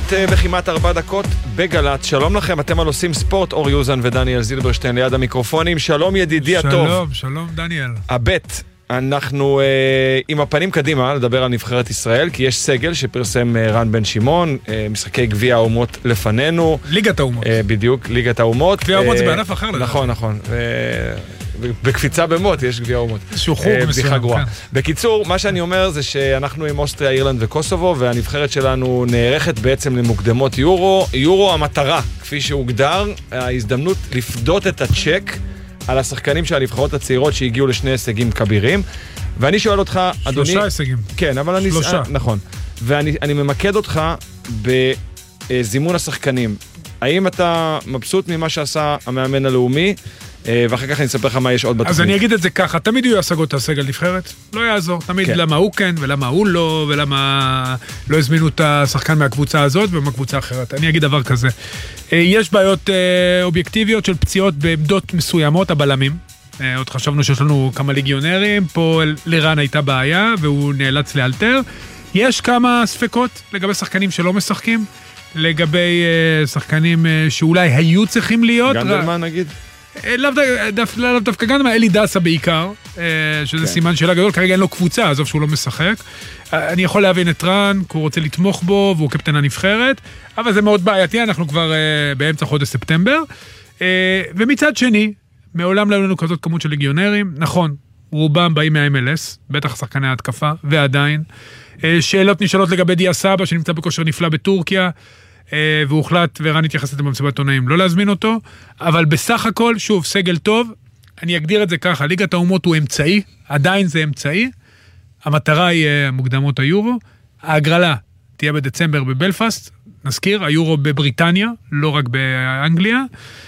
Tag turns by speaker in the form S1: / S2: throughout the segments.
S1: בכמעט 4 דקות בגלת. שלום לכם, אתם על עושים ספורט, אור יוזן ודניאל זילברשטיין ליד המיקרופונים. שלום ידידי הטוב.
S2: שלום דניאל.
S1: הבית, אנחנו עם הפנים קדימה לדבר על נבחרת ישראל, כי יש סגל שפרסם רן בן שמעון, משחקי גביע האומות לפנינו.
S2: ליגת האומות.
S1: בדיוק, ליגת האומות.
S2: גביע האומות זה בענף אחר.
S1: נכון. בקפיצה במות יש גביע האומות.
S2: איזשהו חוג מסוים.
S1: בקיצור, מה שאני אומר זה שאנחנו עם אוסטריה, אירלנד וקוסובו, והנבחרת שלנו נערכת בעצם למוקדמות יורו. יורו המטרה, כפי שהוגדר, ההזדמנות לפדות את הצ'ק על השחקנים של הנבחרות הצעירות שהגיעו לשני הישגים כבירים. ואני שואל אותך, אדוני...
S2: 3 הישגים.
S1: כן, אבל אני...
S2: 3.
S1: נכון. ואני ממקד אותך בזימון השחקנים. האם אתה מבסוט ממה שעשה המאמן הלאומי? ואחר כך אני אספר לך מה יש עוד בתוכנית.
S2: אז אני אגיד את זה ככה, תמיד יהיו השגות הסגל נבחרת, לא יעזור, תמיד למה הוא כן ולמה הוא לא, ולמה לא הזמינו את השחקן מהקבוצה הזאת ומהקבוצה אחרת. אני אגיד דבר כזה, יש בעיות אובייקטיביות של פציעות בעמדות מסוימות, הבלמים, עוד חשבנו שיש לנו כמה ליגיונרים, פה לרן הייתה בעיה והוא נאלץ לאלתר, יש כמה ספקות לגבי שחקנים שלא משחקים, לגבי שחקנים שאולי היו צריכים להיות.
S1: גנדלמן נגיד?
S2: לאו דווקא גם אלי דסה בעיקר, שזה סימן שאלה גדול, כרגע אין לו קבוצה, עזוב שהוא לא משחק. אני יכול להבין את רן, כי הוא רוצה לתמוך בו, והוא קפטן הנבחרת, אבל זה מאוד בעייתי, אנחנו כבר באמצע חודש ספטמבר. ומצד שני, מעולם לא היו לנו כזאת כמות של ליגיונרים, נכון, רובם באים מה-MLS, בטח שחקני ההתקפה, ועדיין. שאלות נשאלות לגבי דיה סבא, שנמצא בכושר נפלא בטורקיה, והוא הוחלט, ורן התייחס לזה במסיבת עונאים, לא להזמין אותו, אבל בסך הכל, שוב, סגל טוב, אני אגדיר את זה ככה, ליגת האומות הוא אמצעי, עדיין זה אמצעי, המטרה היא מוקדמות היורו, ההגרלה תהיה בדצמבר בבלפאסט, נזכיר, היורו בבריטניה, לא רק באנגליה,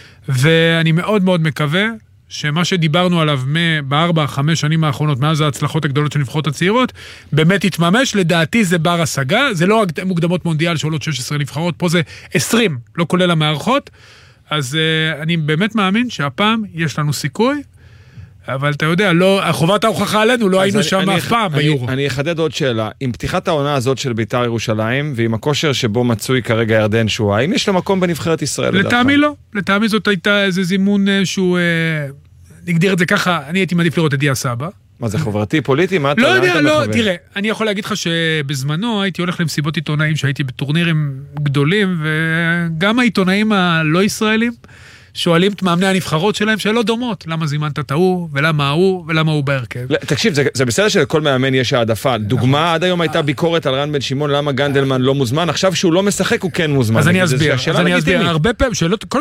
S2: ואני מאוד מאוד מקווה, שמה שדיברנו עליו ב4-5 שנים האחרונות, מאז ההצלחות הגדולות של נבחרות הצעירות, באמת התממש, לדעתי זה בר השגה, זה לא מוקדמות מונדיאל שעולות 16 נבחרות, פה זה 20, לא כולל המערכות, אז אני באמת מאמין שהפעם יש לנו סיכוי, אבל אתה יודע, חובת ההוכחה עלינו, לא היינו שם אף פעם ביורו.
S1: אני אחדד עוד שאלה, עם פתיחת העונה הזאת של בית"ר ירושלים, ועם הכושר שבו מצוי כרגע ירדן שואה, האם יש לו מקום בנבחרת ישראל?
S2: לטעמי לא, לטעמי זאת הייתה איזה זימון שהוא, נגדיר את זה ככה, אני הייתי מעדיף לראות את דיה סבא.
S1: מה זה חברתי, פוליטי? מה אתה
S2: לא יודע, לא, תראה, אני יכול להגיד לך שבזמנו הייתי הולך למסיבות עיתונאים שהייתי בטורנירים גדולים, וגם העיתונאים הלא ישראלים, שואלים את מאמני הנבחרות שלהם שאלות דומות, למה זימנת את ההוא, ולמה ההוא, ולמה הוא בהרכב.
S1: תקשיב, זה בסדר שלכל מאמן יש העדפה. דוגמה, עד היום הייתה ביקורת על רן בן שמעון, למה גנדלמן לא מוזמן, עכשיו שהוא לא משחק הוא כן מוזמן.
S2: אז אני אסביר, הרבה פעמים,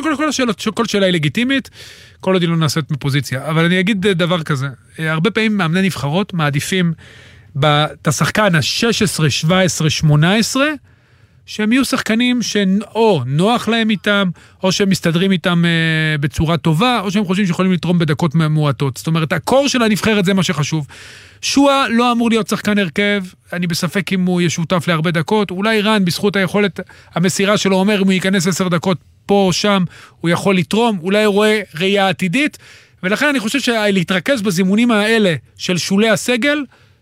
S2: כל שאלה היא לגיטימית, כל עוד היא לא נעשית מפוזיציה, אבל אני אגיד דבר כזה, הרבה פעמים מאמני נבחרות מעדיפים את השחקן ה-16, 17, 18, שהם יהיו שחקנים שאו נוח להם איתם, או שהם מסתדרים איתם בצורה טובה, או שהם חושבים שיכולים לתרום בדקות מועטות. זאת אומרת, הקור של הנבחרת זה מה שחשוב. שואה לא אמור להיות שחקן הרכב, אני בספק אם הוא ישותף להרבה דקות, אולי רן בזכות היכולת המסירה שלו אומר, אם הוא ייכנס 10 דקות פה או שם, הוא יכול לתרום, אולי הוא רואה ראייה עתידית, ולכן אני חושב שלהתרכז בזימונים האלה של שולי הסגל,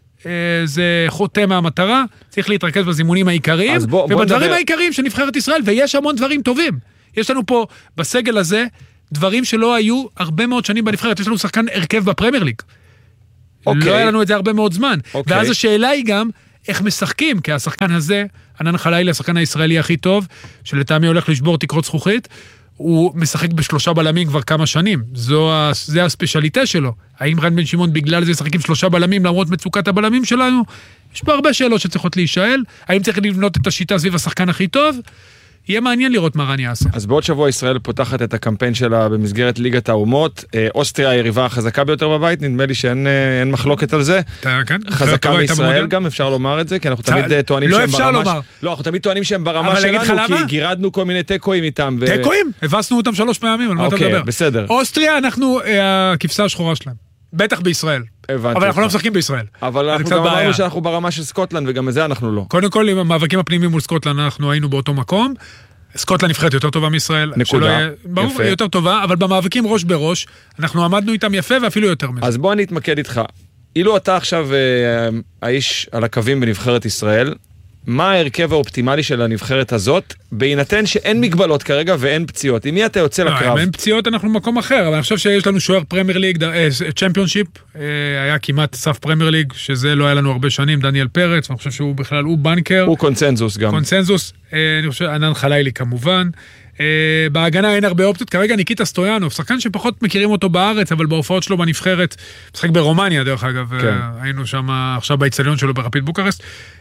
S2: זה חוטא מהמטרה, צריך להתרכז בזימונים העיקריים, ובדברים העיקריים של נבחרת ישראל, ויש המון דברים טובים. יש לנו פה בסגל הזה דברים שלא היו הרבה מאוד שנים בנבחרת, יש לנו שחקן הרכב בפרמייר ליג. לא היה לנו את זה הרבה מאוד זמן. ואז השאלה היא גם, איך משחקים, כי השחקן הזה, ענן חלילי, השחקן הישראלי הכי טוב, שלטעמי הולך לשבור תקרות זכוכית, הוא משחק ב3 בלמים כבר כמה שנים. זה הספיישליטה שלו. האם רן בן שמעון בגלל זה ישחק עם 3 בלמים, למרות מצוקת הבלמים שלנו? יש פה הרבה שאלות שצריכות להישאל. האם צריך לבנות את השיטה סביב השחקן הכי טוב? יהיה מעניין לראות מה רן יעשה.
S1: אז בעוד שבוע ישראל פותחת את הקמפיין שלה במסגרת ליגת האומות. אוסטריה היריבה החזקה ביותר בבית, נדמה לי שאין מחלוקת על זה. חזקה מישראל גם, אפשר לומר את זה, כי אנחנו תמיד טוענים שהם ברמה... לא, אנחנו תמיד טוענים שהם ברמה שלנו, כי גירדנו כל מיני טקואים איתם.
S2: טקואים? הבסנו אותם 3 פעמים, על מה אתה מדבר?
S1: בסדר.
S2: אוסטריה, אנחנו הכבשה השחורה שלהם. בטח בישראל. אבל אנחנו לא משחקים בישראל.
S1: אבל אנחנו גם אמרנו שאנחנו ברמה של סקוטלנד, וגם בזה אנחנו לא.
S2: קודם כל, עם המאבקים הפנימיים מול סקוטלנד, אנחנו היינו באותו מקום. סקוטלנד נבחרת יותר טובה מישראל.
S1: נקודה.
S2: ברור, יותר טובה, אבל במאבקים ראש בראש, אנחנו עמדנו איתם יפה ואפילו יותר מזה.
S1: אז בוא אני אתמקד איתך. אילו אתה עכשיו האיש על הקווים בנבחרת ישראל, מה ההרכב האופטימלי של הנבחרת הזאת, בהינתן שאין מגבלות כרגע ואין פציעות? עם מי אתה יוצא לקרב?
S2: אם אין פציעות אנחנו במקום אחר, אבל אני חושב שיש לנו שוער פרמייר ליג, צ'מפיונשיפ, היה כמעט סף פרמייר ליג, שזה לא היה לנו הרבה שנים, דניאל פרץ, ואני חושב שהוא בכלל, הוא בנקר.
S1: הוא קונצנזוס גם.
S2: קונצנזוס, אני חושב, ענן חלילי כמובן. בהגנה אין הרבה אופציות, כרגע ניקיטה סטויאנוב, שחקן שפחות מכירים אותו בארץ, אבל בהופעות שלו בנבחרת, משחק ברומניה דרך אגב, היינו שם עכשיו באצטדיון שלו ברפיד בוקרשט,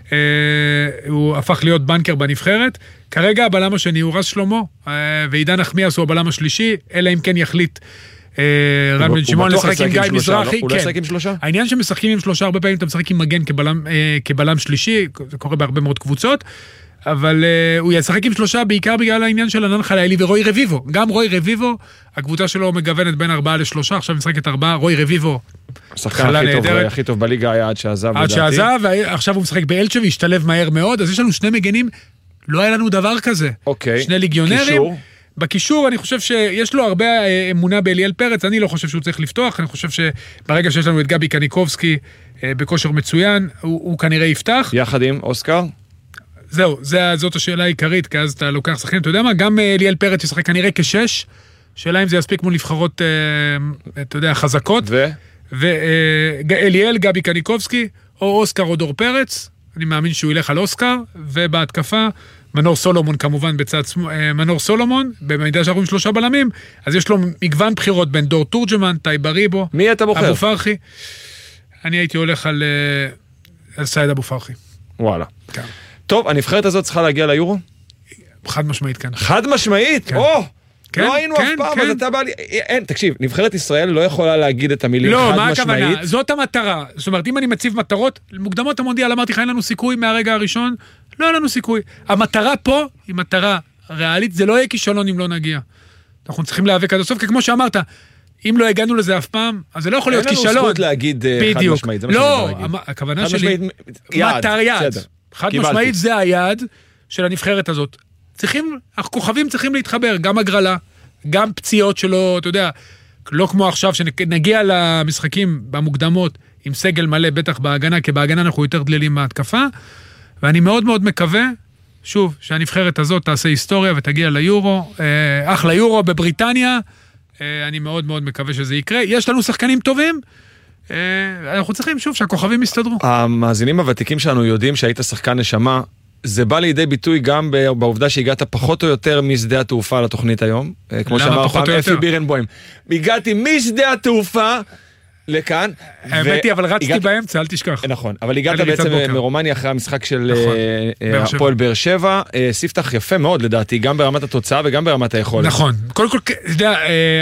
S2: הוא הפך להיות בנקר בנבחרת, כרגע הבלם השני הוא רז שלמה, ועידן נחמיאס הוא הבלם השלישי, אלא אם כן יחליט רן בן שמעון לשחק עם גיא מזרחי.
S1: הוא לא לשחק עם שלושה?
S2: העניין שמשחקים עם שלושה, הרבה פעמים אתה משחק עם מגן כבלם שלישי, זה קורה בהרבה מאוד קבוצות, אבל הוא ישחק עם שלושה בעיקר בגלל העניין של ענן חלילי ורוי רביבו. גם רוי רביבו, הקבוצה שלו מגוונת בין 4 ל3, עכשיו משחקת 4, רוי רביבו.
S1: השחקן הכי טוב בליגה היה עד שעזב.
S2: עד שעזב, ועכשיו הוא משחק באלצ'ה והשתלב מהר מאוד, אז יש לנו שני מגנים, לא היה לנו דבר כזה.
S1: אוקיי.
S2: שני ליגיונרים.
S1: קישור.
S2: בקישור אני חושב שיש לו הרבה אמונה באליאל פרץ, אני לא חושב שהוא צריך לפתוח, אני חושב שברגע שיש לנו את גבי קניקובסקי בכושר מצוין, הוא כנראה יפתח.
S1: יחד עם אוסקר?
S2: זהו, זאת השאלה העיקרית, כי אז אתה לוקח שחקנים, אתה יודע מה, גם אליאל פרץ ישחק כנראה כשש, שאלה אם זה יספיק מול נבחרות, אתה יודע, חזקות, ואליאל, גבי קניקובסקי, או אוסקר או דור פרץ, אני מאמין שהוא ילך על אוסקר, ובהתקפה, מנור סולומון כמובן בצד, מנור סולומון, במידה שאנחנו עם 3 בלמים, אז יש לו מגוון בחירות בין דור תורג'מן, טייב אריבו,
S1: מי אתה בוחר?
S2: אבו פרחי, אני הייתי הולך על סייד אבו פרחי.
S1: וואלה.
S2: כן.
S1: טוב, הנבחרת הזאת צריכה להגיע ליורו?
S2: חד משמעית, כן.
S1: חד משמעית?
S2: כן.
S1: או!
S2: כן,
S1: לא היינו
S2: כן,
S1: אף פעם,
S2: כן.
S1: אז אתה בא לי... אין, תקשיב, נבחרת ישראל לא יכולה להגיד את המילים
S2: לא,
S1: חד
S2: מה
S1: משמעית.
S2: הכוונה? זאת המטרה. זאת אומרת, אם אני מציב מטרות, מוקדמות המונדיאל, אמרתי לך, אין לנו סיכוי מהרגע הראשון, לא אין לנו סיכוי. המטרה פה היא מטרה ריאלית, זה לא יהיה כישלון אם לא נגיע. אנחנו צריכים להיאבק עד הסוף, כי כמו שאמרת, אם לא הגענו לזה אף פעם, אז זה לא יכול להיות כישלון.
S1: אין לנו זכות להגיד חד משמעית, זה מה
S2: לא,
S1: שאני להגיד.
S2: הכוונה שלי, יעד. חד משמעית זה היעד של הנבחרת הזאת. הכוכבים צריכים להתחבר, גם הגרלה, גם פציעות שלו, אתה יודע, לא כמו עכשיו שנגיע למשחקים במוקדמות עם סגל מלא, בטח בהגנה, כי בהגנה אנחנו יותר דלילים מההתקפה, ואני מאוד מאוד מקווה, שוב, שהנבחרת הזאת תעשה היסטוריה ותגיע ליורו, אחלה יורו בבריטניה, אני מאוד מאוד מקווה שזה יקרה. יש לנו שחקנים טובים, אנחנו צריכים שוב שהכוכבים יסתדרו.
S1: המאזינים הוותיקים שלנו יודעים שהיית שחקן נשמה, זה בא לידי ביטוי גם בעובדה שהגעת פחות או יותר משדה התעופה לתוכנית היום. כמו שאמר פעם אפי בירנבוים. הגעתי משדה התעופה לכאן.
S2: האמת היא, אבל רצתי באמצע, אל תשכח.
S1: נכון, אבל הגעת בעצם מרומניה אחרי המשחק של הפועל באר שבע. ספתח יפה מאוד לדעתי, גם ברמת התוצאה וגם ברמת היכולת.
S2: נכון. קודם כל, אתה יודע,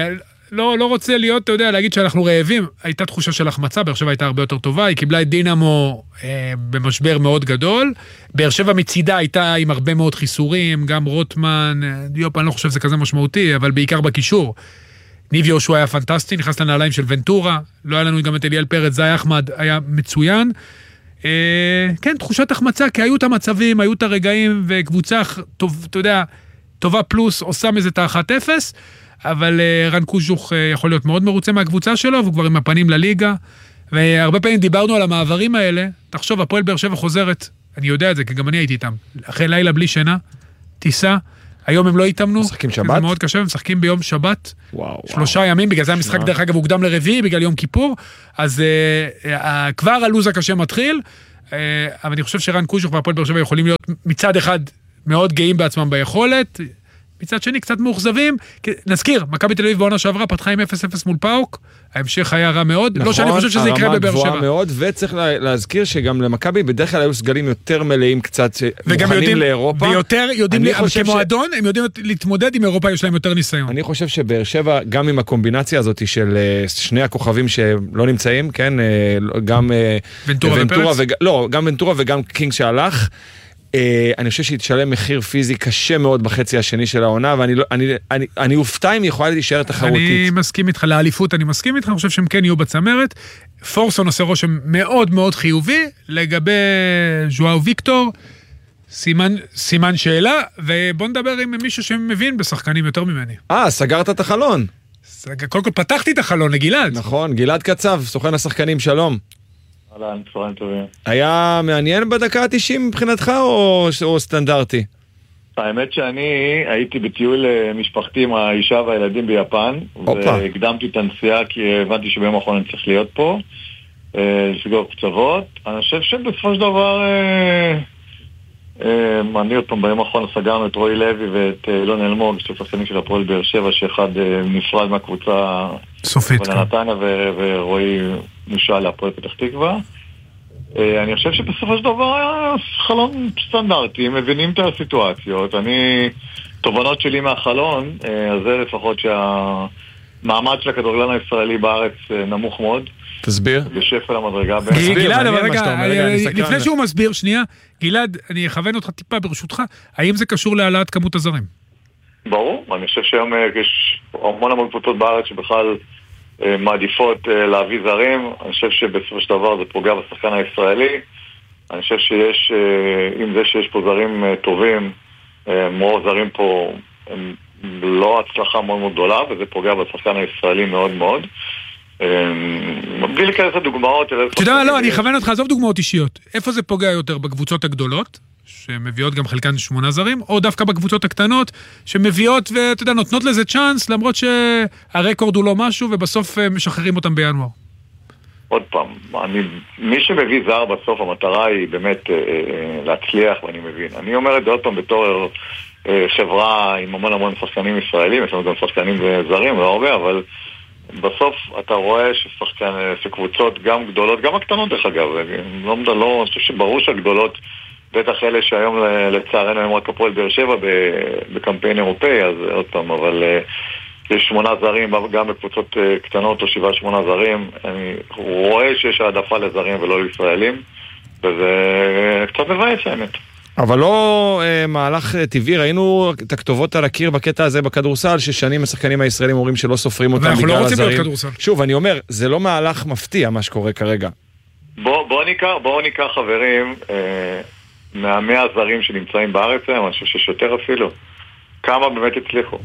S2: לא רוצה להיות, אתה יודע, להגיד שאנחנו רעבים. הייתה תחושה של החמצה, באר שבע הייתה הרבה יותר טובה, היא קיבלה את דינמו במשבר מאוד גדול. באר שבע מצידה הייתה עם הרבה מאוד חיסורים, גם רוטמן, דיופ, אני לא חושב שזה כזה משמעותי, אבל בעיקר בקישור. ניב יהושע היה פנטסטי, נכנס לנעליים של ונטורה, לא היה לנו גם את אליאל פרץ, זאי אחמד היה מצוין. כן, תחושת החמצה, כי היו את המצבים, היו את הרגעים, וקבוצה, אתה יודע, טובה פלוס, עושה מזה את ה-1-0, אבל רן קוז'וך יכול להיות מאוד מרוצה מהקבוצה שלו, והוא כבר עם הפנים לליגה, והרבה פעמים דיברנו על המעברים האלה, תחשוב, הפועל באר שבע חוזרת, אני יודע את זה, כי גם אני הייתי איתם, אחרי לילה בלי שינה, טיסה, היום הם לא התאמנו,
S1: משחקים שבת?
S2: זה מאוד קשה, הם משחקים ביום שבת,
S1: וואו,
S2: 3 ימים, בגלל זה המשחק דרך אגב הוקדם לרביעי, בגלל יום כיפור, אז כבר הלוז הקשה מתחיל, אבל אני חושב שרן קוז'וך והפועל באר שבע יכולים להיות מצד אחד מאוד גאים בעצמם ביכולת, מצד שני קצת מאוכזבים, נזכיר, מכבי תל אביב בעונה שעברה פתחה עם 0-0 מול פאוק, ההמשך היה רע מאוד,
S1: נכון,
S2: לא שאני חושב שזה יקרה בבאר שבע.
S1: הרמה גבוהה מאוד, וצריך להזכיר שגם למכבי בדרך כלל היו סגלים יותר מלאים קצת, מוכנים לאירופה.
S2: ויותר יודעים, כמועדון, הם יודעים להתמודד עם אירופה, יש להם יותר ניסיון.
S1: אני חושב שבאר שבע, גם עם הקומבינציה הזאת של שני הכוכבים שלא נמצאים, כן, גם ונטורה וגם קינג שהלך, אני חושב שהיא תשלם מחיר פיזי קשה מאוד בחצי השני של העונה, ואני אופתע אם היא יכולה להישאר תחרותית.
S2: אני מסכים איתך, לאליפות אני מסכים איתך, אני חושב שהם כן יהיו בצמרת. פורסון עושה רושם מאוד מאוד חיובי, לגבי ז'ואאו ויקטור, סימן שאלה, ובוא נדבר עם מישהו שמבין בשחקנים יותר ממני.
S1: סגרת את החלון.
S2: קודם כל פתחתי את החלון לגלעד.
S1: נכון, גלעד קצב, סוכן השחקנים, שלום.
S3: אהלן, צהריים טובים.
S1: היה מעניין בדקה ה-90 מבחינתך או סטנדרטי?
S3: האמת שאני הייתי בטיול משפחתי עם האישה והילדים ביפן, והקדמתי את הנסיעה כי הבנתי שביום האחרון אני צריך להיות פה, לסגור קצוות. אני חושב שבסופו של דבר, אני עוד פעם ביום האחרון סגרנו את רועי לוי ואת אילון אלמוג, שתי שחקנים של הפועל באר שבע, שאחד נפרד מהקבוצה
S2: סופית,
S3: נתניה, ורועי נשאל להפועל פתח תקווה. אני חושב שבסופו של דבר היה חלון סטנדרטי, מבינים את הסיטואציות. תובנות שלי מהחלון, אז זה לפחות שהמעמד של הכדורגלן הישראלי בארץ נמוך מאוד.
S1: תסביר.
S3: בשפל המדרגה.
S2: גלעד, אבל רגע, לפני שהוא מסביר, שנייה, גלעד, אני אכוון אותך טיפה ברשותך, האם זה קשור להעלאת כמות הזרים?
S3: ברור, אני חושב שהיום יש המון קבוצות בארץ שבכלל מעדיפות להביא זרים. אני חושב שבסופו של דבר זה פוגע בשחקן הישראלי. אני חושב שיש, עם זה שיש פה זרים טובים, מור זרים פה הם לא הצלחה מאוד מאוד גדולה, וזה פוגע בשחקן הישראלי מאוד מאוד. בלי להיכנס לדוגמאות.
S2: אתה יודע, לא, אני אכוון אותך, עזוב דוגמאות אישיות. איפה זה פוגע יותר? בקבוצות הגדולות, שמביאות גם חלקן 8 זרים, או דווקא בקבוצות הקטנות, שמביאות ואתה יודע, נותנות לזה צ'אנס, למרות שהרקורד הוא לא משהו, ובסוף משחררים אותם בינואר.
S3: עוד פעם, מי שמביא זר בסוף, המטרה היא באמת להצליח, ואני מבין. אני אומר את זה עוד פעם בתור חברה עם המון שחקנים ישראלים, יש לנו גם שחקנים זרים, לא הרבה, אבל בסוף אתה רואה שקבוצות גם גדולות, גם הקטנות דרך אגב, לא, אני חושב שברור שהגדולות, בטח אלה שהיום לצערנו הם רק הפועל באר שבע בקמפיין אירופאי, אז עוד פעם, אבל יש 8 זרים גם בקבוצות קטנות או 7-8 זרים. אני רואה שיש העדפה לזרים ולא לישראלים, וזה קצת מבאס האמת.
S1: אבל לא מהלך טבעי, ראינו את הכתובות על הקיר בקטע הזה בכדורסל, ששנים השחקנים הישראלים אומרים שלא סופרים אותם בגלל הזרים.
S2: אנחנו לא רוצים להיות כדורסל.
S1: שוב, אני אומר, זה לא מהלך מפתיע מה שקורה כרגע.
S3: בואו ניקח חברים מה100 הזרים שנמצאים בארץ, אני חושב שיש יותר אפילו. כמה באמת הצליחו?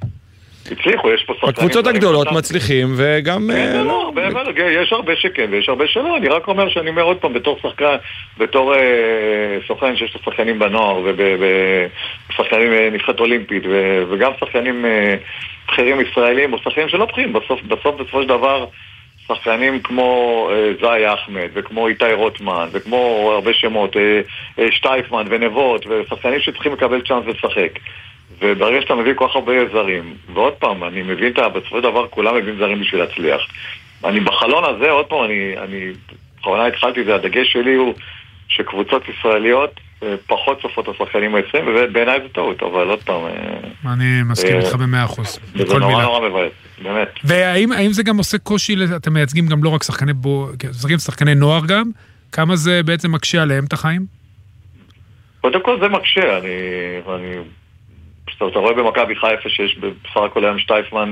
S3: יש פה שחקנים...
S1: הקבוצות הגדולות מצליחים וגם...
S3: יש הרבה שכן ויש הרבה שלא. אני רק אומר שאני אומר עוד פעם, בתור סוכן שיש לו שחקנים בנוער ושחקנים נבחרת אולימפית וגם שחקנים בכירים ישראלים או שחקנים שלא בכירים. בסופו של דבר שחקנים כמו זאי אחמד וכמו איתי רוטמן וכמו הרבה שמות, שטייפמן ונבות, ושחקנים שצריכים לקבל צ'אנס לשחק. וברגע שאתה מביא כל כך הרבה זרים, ועוד פעם, אני מבין בסופו של דבר, כולם מביאים זרים בשביל להצליח. אני בחלון הזה, עוד פעם, אני בכוונה התחלתי, והדגש שלי הוא שקבוצות ישראליות פחות צופות השחקנים ה-20, ובעיניי זה טעות, אבל עוד פעם...
S2: אני מסכים איתך ב100%.
S3: זה נורא מבאס, באמת.
S2: והאם זה גם עושה קושי, אתם מייצגים גם לא רק שחקני נוער גם, כמה זה בעצם מקשה עליהם את החיים?
S3: קודם כל זה מקשה, אתה רואה במכבי חיפה שיש בסך הכל היום שטייפמן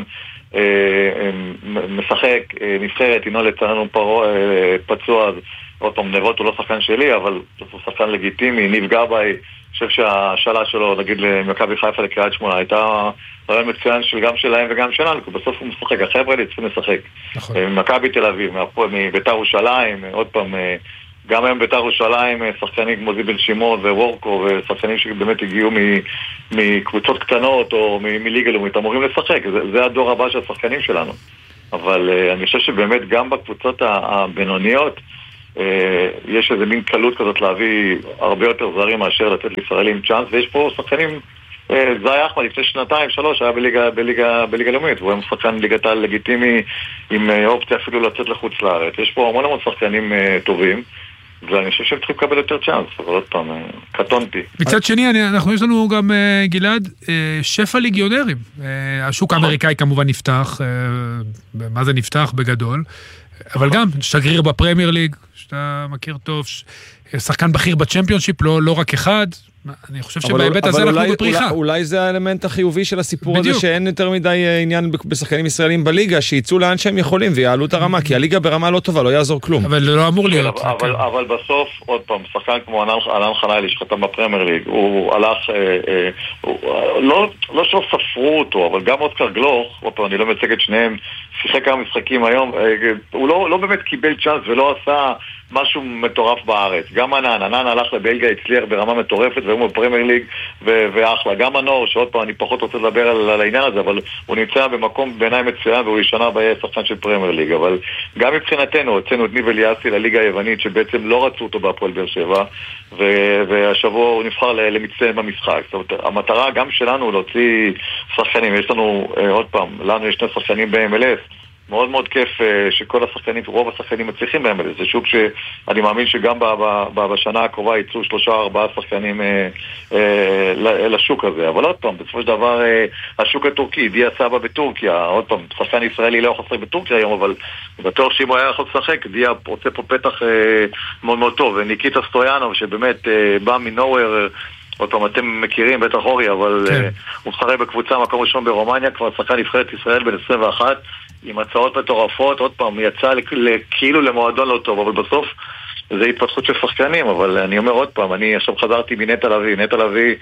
S3: משחק, נבחרת, אינו לצערנו פצוע, אז עוד פעם, נבות הוא לא שחקן שלי, אבל הוא שחקן לגיטימי, נפגע בי, אני חושב שהשאלה שלו, נגיד למכבי חיפה לקריית שמונה, הייתה רעיון מצוין גם שלהם וגם שלנו, כי בסוף הוא משחק, החבר'ה לי צריכים לשחק. מכבי תל אביב, מביתר ירושלים, עוד פעם, גם היום ביתר ירושלים, שחקנים כמו זיבל שמעון ווורקו, ושחקנים שבאמת הגיעו מקבוצות קטנות או מליגה לאומית, אמורים לשחק. זה הדור הבא של השחקנים שלנו. אבל אני חושב שבאמת גם בקבוצות הבינוניות יש איזה מין קלות כזאת להביא הרבה יותר זרים מאשר לתת לישראלים צ'אנס, ויש פה שחקנים, זאי אחמד לפני 2-3 היה בליגה לאומית, והוא היה שחקן ליגת העל לגיטימי עם אופציה אפילו לצאת לחוץ לארץ. יש פה המון שחקנים טובים, ואני חושב שהם צריכים לקבל יותר צ'אנס, אבל עוד פעם, קטונתי.
S2: מצד שני, יש לנו גם, גלעד, שפע ליגיונרים. השוק האמריקאי כמובן נפתח, מה זה נפתח בגדול, אבל גם שגריר בפרמייר ליג, שאתה מכיר טוב, שחקן בכיר בצ'מפיונשיפ, לא רק אחד. אני חושב שבהיבט הזה אנחנו בפריחה.
S1: אולי זה האלמנט החיובי של הסיפור הזה, שאין יותר מדי עניין בשחקנים ישראלים בליגה, שיצאו לאן שהם יכולים ויעלו את הרמה, כי הליגה ברמה לא טובה, לא יעזור כלום.
S2: אבל לא אמור להיות.
S3: אבל בסוף, עוד פעם, שחקן כמו אלן חנאילי שחתם בפרמייר ליג, הוא הלך, לא שלא ספרו אותו, אבל גם אוסקר גלוך, עוד פעם, אני לא מייצג את שניהם, שיחק כמה משחקים היום, הוא לא באמת קיבל צ'אנס ולא עשה משהו מטורף בארץ. גם ענן הלך לבלגיה, הצליח ברמה מטורפת, והוא בפרמייר ליג, ואחלה. גם מנור, שעוד פעם אני פחות רוצה לדבר על העניין הזה, אבל הוא נמצא במקום בעיניי מצוין, והוא ישנה בשחקן של פרמייר ליג. אבל גם מבחינתנו, הוצאנו את ניב אליאסי לליגה היוונית, שבעצם לא רצו אותו בהפועל באר שבע, והשבוע הוא נבחר למצטיין במשחק. זאת אומרת, המטרה גם שלנו להוציא שחקנים. יש לנו, עוד פעם, לנו יש 2 שחקנים ב-MLS. מאוד מאוד כיף שכל השחקנים, רוב השחקנים מצליחים בהם. זה שוק שאני מאמין שגם בשנה הקרובה ייצאו 3-4 שחקנים לשוק הזה. אבל עוד פעם, בסופו של דבר, השוק הטורקי, דיה סבא בטורקיה, עוד פעם, שחקן ישראלי לא יכול לשחק בטורקיה היום, אבל בטוח שאם הוא היה יכול לשחק, דיה רוצה פה פתח מאוד מאוד טוב. וניקיטה סטויאנוב, שבאמת בא מנוהוור, עוד פעם, אתם מכירים, בטח אורי, אבל הוא משחק בקבוצה מקום ראשון ברומניה, כבר שחקן נבחרת ישראל בן 21, עם הצעות מטורפות, עוד פעם, יצא כאילו למועדון לא טוב, אבל בסוף זה התפתחות של שחקנים, אבל אני אומר עוד פעם, אני עכשיו חזרתי מנטע לביא, נטע לביא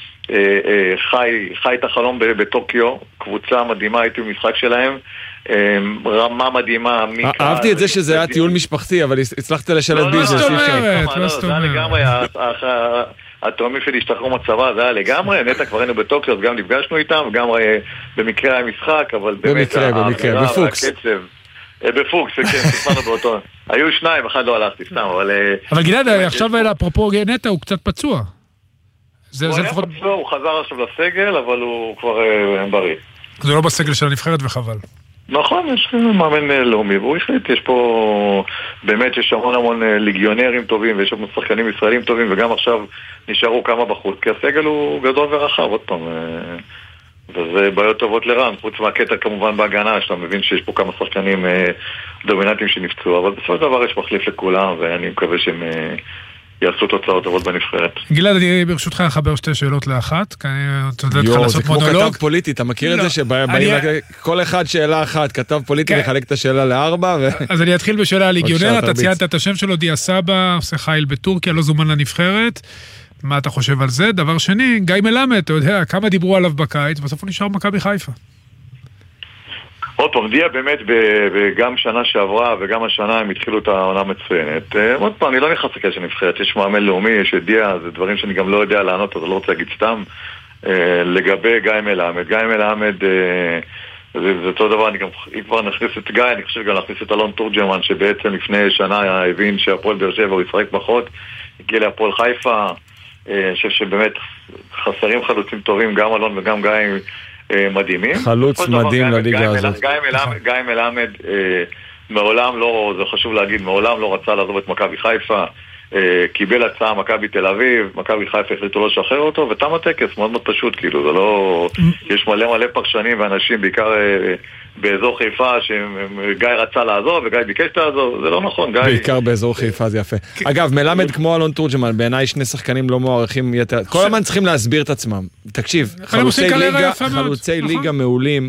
S3: חי את החלום בטוקיו, קבוצה מדהימה, הייתי במשחק שלהם, רמה מדהימה.
S1: אהבתי את זה שזה היה טיול משפחתי, אבל הצלחת לשלב ביזנס.
S3: זה היה לגמרי, התאומים שלי השתחררו מצבא, זה היה לגמרי, נטע כבר היינו בטוקיו, אז גם נפגשנו איתם, וגם במקרה היה משחק, אבל באמת,
S1: במקרה, בפוקס.
S3: בפוקס, כן, ספרנו באותו. היו 2, אחד לא הלכתי, סתם,
S2: אבל גלעד, עכשיו אפרופו נטע, הוא קצת פצוע.
S3: הוא היה פצוע, הוא חזר עכשיו לסגל, אבל הוא כבר בריא.
S2: זה לא בסגל של הנבחרת וחבל.
S3: נכון, יש מאמן לאומי, והוא החליט, יש פה, באמת יש המון ליגיונרים טובים, ויש לנו שחקנים ישראלים טובים, וגם עכשיו נשארו כמה בחוץ, כי הסגל הוא גדול ורחב, עוד פעם, וזה בעיות טובות לרן, חוץ מהקטע כמובן בהגנה, שאתה מבין שיש פה כמה שחקנים דומיננטיים שנפצעו, אבל בסופו של דבר יש מחליף לכולם, ואני מקווה שהם יעשו תוצאות טובות בנבחרת.
S2: גלעד, אני ברשותך אחבר 2 שאלות לאחת, כי אני רוצה לך לעשות מונולוג.
S1: זה כמו כתב פוליטי, אתה מכיר את זה שבאים כל אחד שאלה אחת, כתב פוליטי לחלק את השאלה ל4.
S2: אז אני אתחיל בשאלה על ליגיונר, אתה ציינת את השם שלו, דיה סבא, עושה חיל בטורקיה, לא זומן לנבחרת. מה אתה חושב על זה? דבר שני, גיא מלמד, אתה יודע, כמה דיברו עליו בקיץ, בסוף הוא נשאר מכבי חיפה.
S3: עוד פעם, דיה באמת, גם שנה שעברה וגם השנה הם התחילו את העונה מצוינת. עוד פעם, אני לא נכנס לקשר נבחרת, יש מאמן לאומי, יש את דיה, זה דברים שאני גם לא יודע לענות, אז אני לא רוצה להגיד סתם. לגבי גיא מלמד, זה אותו דבר, אם כבר נכניס את גיא, אני חושב גם להכניס את אלון תורג'מן, שבעצם לפני שנה הבין שהפועל באר שבע הוא ישחק פחות, הגיע להפועל חיפה, אני חושב שבאמת חסרים חלוצים טובים, גם אלון וגם גיא מדהימים.
S1: חלוץ מדהים לליגה הזאת.
S3: גיא מלמד מעולם לא, זה חשוב להגיד, מעולם לא רצה לעזוב את מכבי חיפה, קיבל הצעה מכבי תל אביב, מכבי חיפה החליטו לא לשחרר אותו, ותם הטקס, מאוד מאוד פשוט, כאילו, זה לא, יש מלא פרשנים ואנשים, בעיקר באזור חיפה, שגיא רצה לעזוב וגיא ביקש לעזוב, זה לא נכון, גיא...
S1: בעיקר באזור חיפה זה יפה. אגב, מלמד כמו אלון תורג'מן, בעיניי 2 שחקנים לא מוערכים יותר, כל הזמן צריכים להסביר את עצמם. תקשיב, חלוצי ליגה מעולים,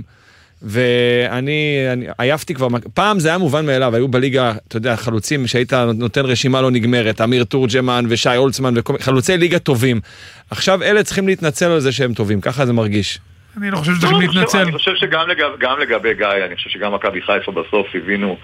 S1: ואני עייפתי כבר, פעם זה היה מובן מאליו, היו בליגה, אתה יודע, חלוצים שהיית נותן רשימה לא נגמרת, אמיר תורג'מן ושי אולצמן, חלוצי ליגה טובים. עכשיו אלה צריכים להתנצל על זה שהם טובים, ככה זה מרגיש.
S2: אני לא חושב שצריכים להתנצל.
S3: אני חושב שגם לגבי גיא, אני חושב שגם מכבי חיפה בסוף הבינו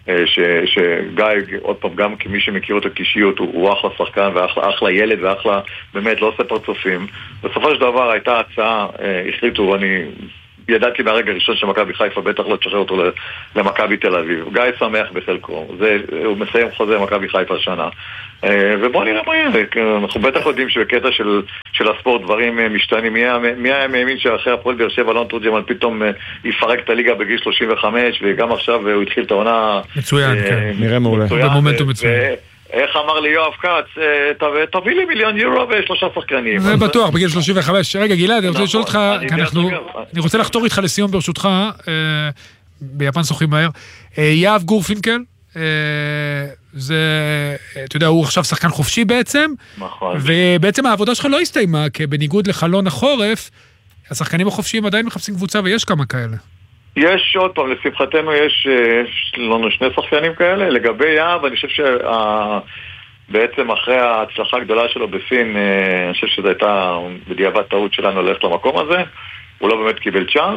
S3: שגיא, עוד פעם, גם כמי שמכיר אותו קישיות, הוא אחלה שחקן ואחלה ילד ואחלה, באמת לא עושה פרצופים. בסופו של דבר הייתה הצעה, החליטו, אני ידעתי מהרגע הראשון שמכבי חיפה בטח לא תשחרר אותו למכבי תל אביב. גיא שמח בחלקו, הוא מסיים חוזה מכבי חיפה השנה. ובואו נראה מה יהיה, אנחנו בטח יודעים שבקטע של הספורט דברים משתנים. מי היה מאמין שאחרי הפועל באר שבע אלון תורג'מן פתאום יפרק את הליגה בגיל 35, וגם עכשיו הוא התחיל את העונה
S2: מצוין, כן,
S1: נראה מעולה,
S2: במומנטום מצוין.
S3: איך אמר לי יואב קץ, תביא לי €1,000,000 ו3 שחקנים.
S2: זה בטוח, בגיל 35. רגע גלעד, אני רוצה לשאול אותך, אני רוצה לחתור איתך לסיום ברשותך, ביפן שוחים מהר, יאב גורפינקל, זה, אתה יודע, הוא עכשיו שחקן חופשי בעצם, ובעצם העבודה שלך לא הסתיימה, כי בניגוד לחלון החורף, השחקנים החופשיים עדיין מחפשים קבוצה, ויש כמה כאלה.
S3: יש עוד פעם, לשמחתנו יש לנו 2 שחקנים כאלה. לגבי יאב, אני חושב שבעצם אחרי ההצלחה הגדולה שלו בסין, אני חושב שזו הייתה בדיעבד טעות שלנו ללכת למקום הזה. הוא לא באמת קיבל צ'אנס.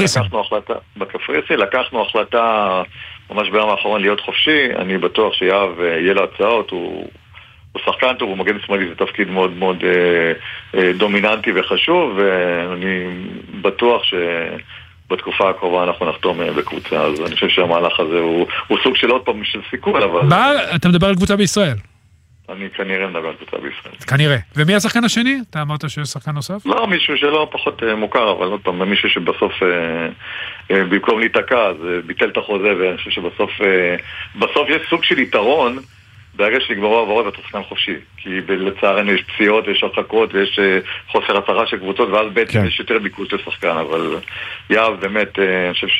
S3: בקפריסין לקחנו החלטה ממש ביום האחרון להיות חופשי. אני בטוח שיאב יהיה לו הצעות, הוא שחקן טוב, הוא מגן שמאלי, זה תפקיד מאוד מאוד דומיננטי וחשוב, ואני בטוח שבתקופה הקרובה אנחנו נחתום בקבוצה, אז אני חושב שהמהלך הזה הוא סוג של עוד פעם של סיכון, אבל...
S2: אתה מדבר על קבוצה בישראל?
S3: אני כנראה מדבר על קבוצה בישראל.
S2: כנראה. ומי השחקן השני? אתה אמרת שיש שחקן נוסף?
S3: לא, מישהו שלא פחות מוכר, אבל עוד פעם, מישהו שבסוף במקום להתעקע, אז ביטל את החוזה, ואני חושב שבסוף יש סוג של יתרון, ברגע שנגמרו העברות ואתה שחקן חופשי, כי לצערנו יש פציעות ויש הרחקות ויש חוסר הצהרה של קבוצות, ואז בעצם יש יותר ביקוש לשחקן, אבל יאב באמת, אני חושב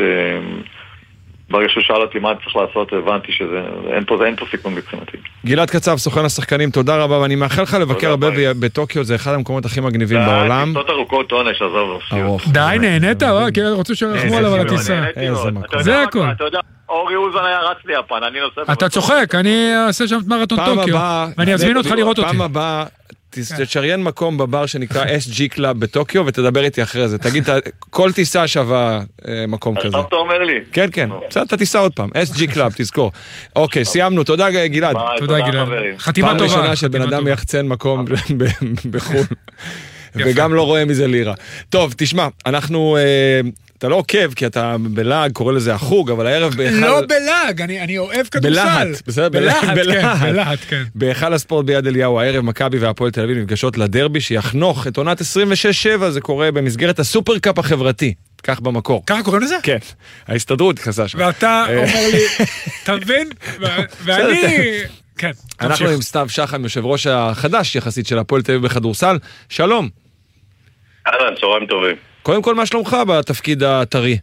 S3: ברגע שהוא שאל אותי מה צריך לעשות, הבנתי שאין פה סיכון מבחינתי.
S1: גלעד קצב, סוכן השחקנים, תודה רבה, ואני מאחל לך לבקר הרבה בטוקיו, זה אחד המקומות הכי מגניבים בעולם.
S3: טיסות ארוכות עונש, עזוב.
S2: די, נהנית, כי רוצים שרחמו עליו על הטיסה. זה הכל.
S3: אתה יודע, אורי אוזן היה רץ ליפן, אני נוסע...
S2: אתה צוחק, אני אעשה שם את מרתון טוקיו, ואני אזמין אותך לראות אותי.
S1: פעם הבאה, תשריין מקום בבר שנקרא SG Club בטוקיו, ותדבר איתי אחרי זה. תגיד, כל טיסה שווה מקום כזה.
S3: אתה אומר לי.
S1: כן, כן. בסדר, אתה טיסה עוד פעם. SG Club, תזכור. אוקיי, סיימנו. תודה, גלעד.
S2: תודה, גלעד. חתימה טובה.
S1: פעם ראשונה שבן אדם יחצן מקום בחו"ל. וגם לא רואה מזה לירה. טוב, תשמע, אנחנו... אתה לא עוקב, כי אתה בלעג, קורא לזה החוג, אבל הערב בהיכל...
S2: לא בלעג, אני אוהב כדורסל.
S1: בלהט, בסדר?
S2: בלהט, כן.
S1: בהיכל הספורט ביד אליהו, הערב מכבי והפועל תל אביב נפגשות לדרבי, שיחנוך את עונת 26-7, זה קורה במסגרת הסופרקאפ החברתי. כך במקור.
S2: ככה קוראים לזה?
S1: כן. ההסתדרות כסה שם.
S2: ואתה אומר לי, תבין, ואני... כן.
S1: אנחנו עם סתיו שחם, יושב ראש החדש יחסית של הפועל תל אביב בכדורסל. שלום.
S4: אהלן, צהריים טובים.
S1: קודם כל, מה שלומך בתפקיד הטרי?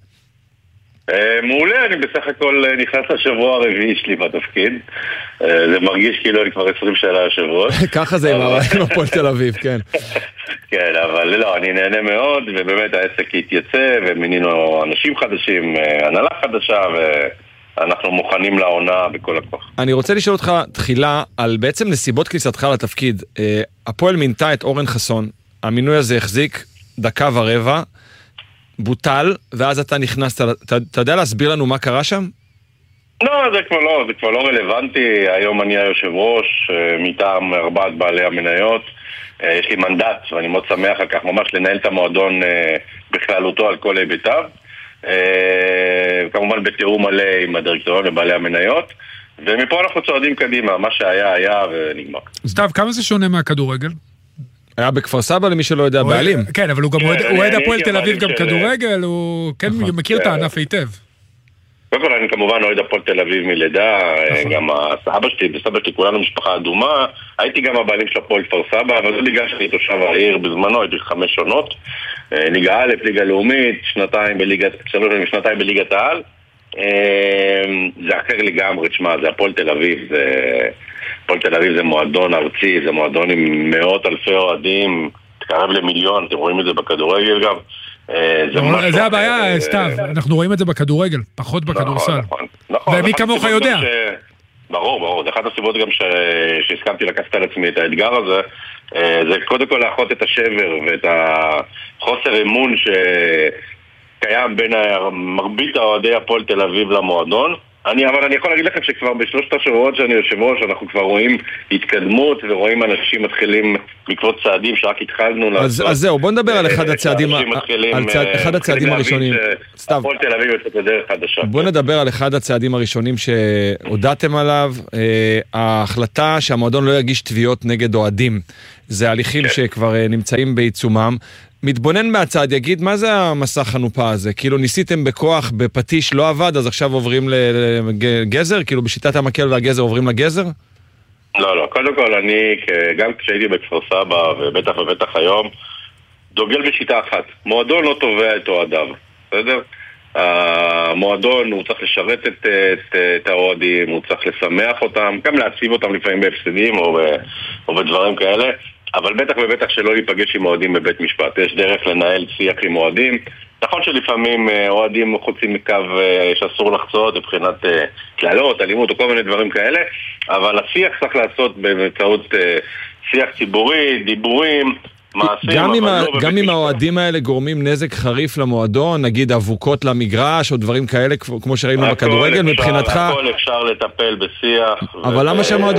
S4: מעולה, אני בסך הכל נכנס לשבוע הרביעי שלי בתפקיד. זה מרגיש כאילו אני כבר 20 שנה יושב ראש.
S1: ככה זה עם הפועל תל אביב, כן.
S4: כן, אבל לא, אני נהנה מאוד, ובאמת העסק התייצא, ומינינו אנשים חדשים, הנהלה חדשה, ואנחנו מוכנים לעונה בכל הכוח.
S1: אני רוצה לשאול אותך תחילה על בעצם נסיבות כניסתך לתפקיד. הפועל מינתה את אורן חסון, המינוי הזה החזיק דקה ורבע, בוטל, ואז אתה נכנסת, אתה יודע להסביר לנו מה קרה שם?
S4: לא, זה כבר לא רלוונטי. היום אני היושב ראש, מטעם 4 בעלי המניות. יש לי מנדט, ואני מאוד שמח על כך, ממש לנהל את המועדון בכללותו על כל היבטיו. כמובן בתיאום מלא עם הדירקטוריון ובעלי המניות. ומפה אנחנו צועדים קדימה, מה שהיה היה ונגמר.
S2: סתיו, כמה זה שונה מהכדורגל?
S1: היה בכפר סבא למי שלא יודע, בעלים.
S2: כן, אבל הוא גם אוהד הפועל תל אביב גם כדורגל, הוא כן מכיר את הענף היטב.
S4: קודם כל אני כמובן אוהד הפועל תל אביב מלידה, גם הסבא שלי, כולנו משפחה אדומה, הייתי גם הבעלים של הפועל כפר סבא, אבל זה בגלל שאני תושב העיר בזמנו, הייתי 5 עונות, ליגה א', ליגה לאומית, 2 בליגת העל, זה אחר לגמרי, תשמע, זה הפועל תל אביב, הפועל תל אביב זה מועדון ארצי, זה מועדון עם מאות אלפי אוהדים, תקרב למיליון, אתם רואים את זה בכדורגל גם.
S2: זה הבעיה, סתיו, אנחנו רואים את זה בכדורגל, פחות בכדורסל. ומי כמוך יודע.
S4: ברור, זה אחת הסיבות גם שהסכמתי לקחת על עצמי את האתגר הזה, זה קודם כל לאחות את השבר ואת החוסר אמון שקיים בין מרבית האוהדי הפועל תל אביב למועדון. אבל אני יכול להגיד לכם שכבר בשלושת השבועות שאני יושב ראש, אנחנו כבר רואים התקדמות ורואים אנשים מתחילים לקרות צעדים שרק התחלנו לעשות.
S1: אז זהו, בוא נדבר על אחד הצעדים הראשונים.
S4: הפועל תל אביב יוצאת לדרך חדשה.
S1: בוא נדבר על אחד הצעדים הראשונים שהודעתם עליו, ההחלטה שהמועדון לא יגיש תביעות נגד אוהדים. זה הליכים שכבר נמצאים בעיצומם. מתבונן מהצד, יגיד, מה זה המסע חנופה הזה? כאילו ניסיתם בכוח, בפטיש לא עבד, אז עכשיו עוברים לגזר? כאילו בשיטת המקל והגזר עוברים לגזר?
S4: לא, קודם כל אני, גם כשהייתי בכפר סבא, ובטח היום, דוגל בשיטה אחת. מועדון לא תובע את אוהדיו, בסדר? המועדון הוא צריך לשרת את האוהדים, הוא צריך לשמח אותם, גם להציב אותם לפעמים בהפסדים או בדברים כאלה. אבל בטח שלא להיפגש עם אוהדים בבית משפט. יש דרך לנהל שיח עם אוהדים. נכון שלפעמים אוהדים חוצים מקו שאסור לחצות מבחינת כללות, אלימות או כל מיני דברים כאלה, אבל השיח צריך לעשות באמצעות שיח ציבורי, דיבורים,
S1: גם אם האוהדים האלה גורמים נזק חריף למועדון, נגיד אבוקות למגרש או דברים כאלה, כמו שראינו בכדורגל, מבחינתך...
S4: הכל אפשר לטפל בשיח.
S1: אבל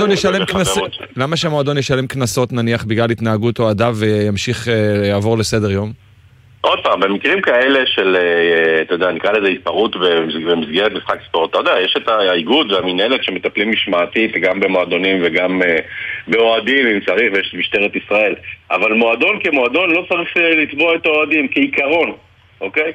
S1: למה שהמועדון ישלם קנסות, נניח, בגלל התנהגות אוהדיו וימשיך לעבור לסדר יום?
S4: עוד פעם, במקרים כאלה של, אתה יודע, נקרא לזה התפרעות במסגרת משחק ספורט, אתה יודע, יש את האיגוד והמנהלת שמטפלים משמעתית גם במועדונים וגם באוהדים אם צריך, ויש משטרת ישראל, אבל מועדון כמועדון לא צריך לתבוע את האוהדים כעיקרון, אוקיי?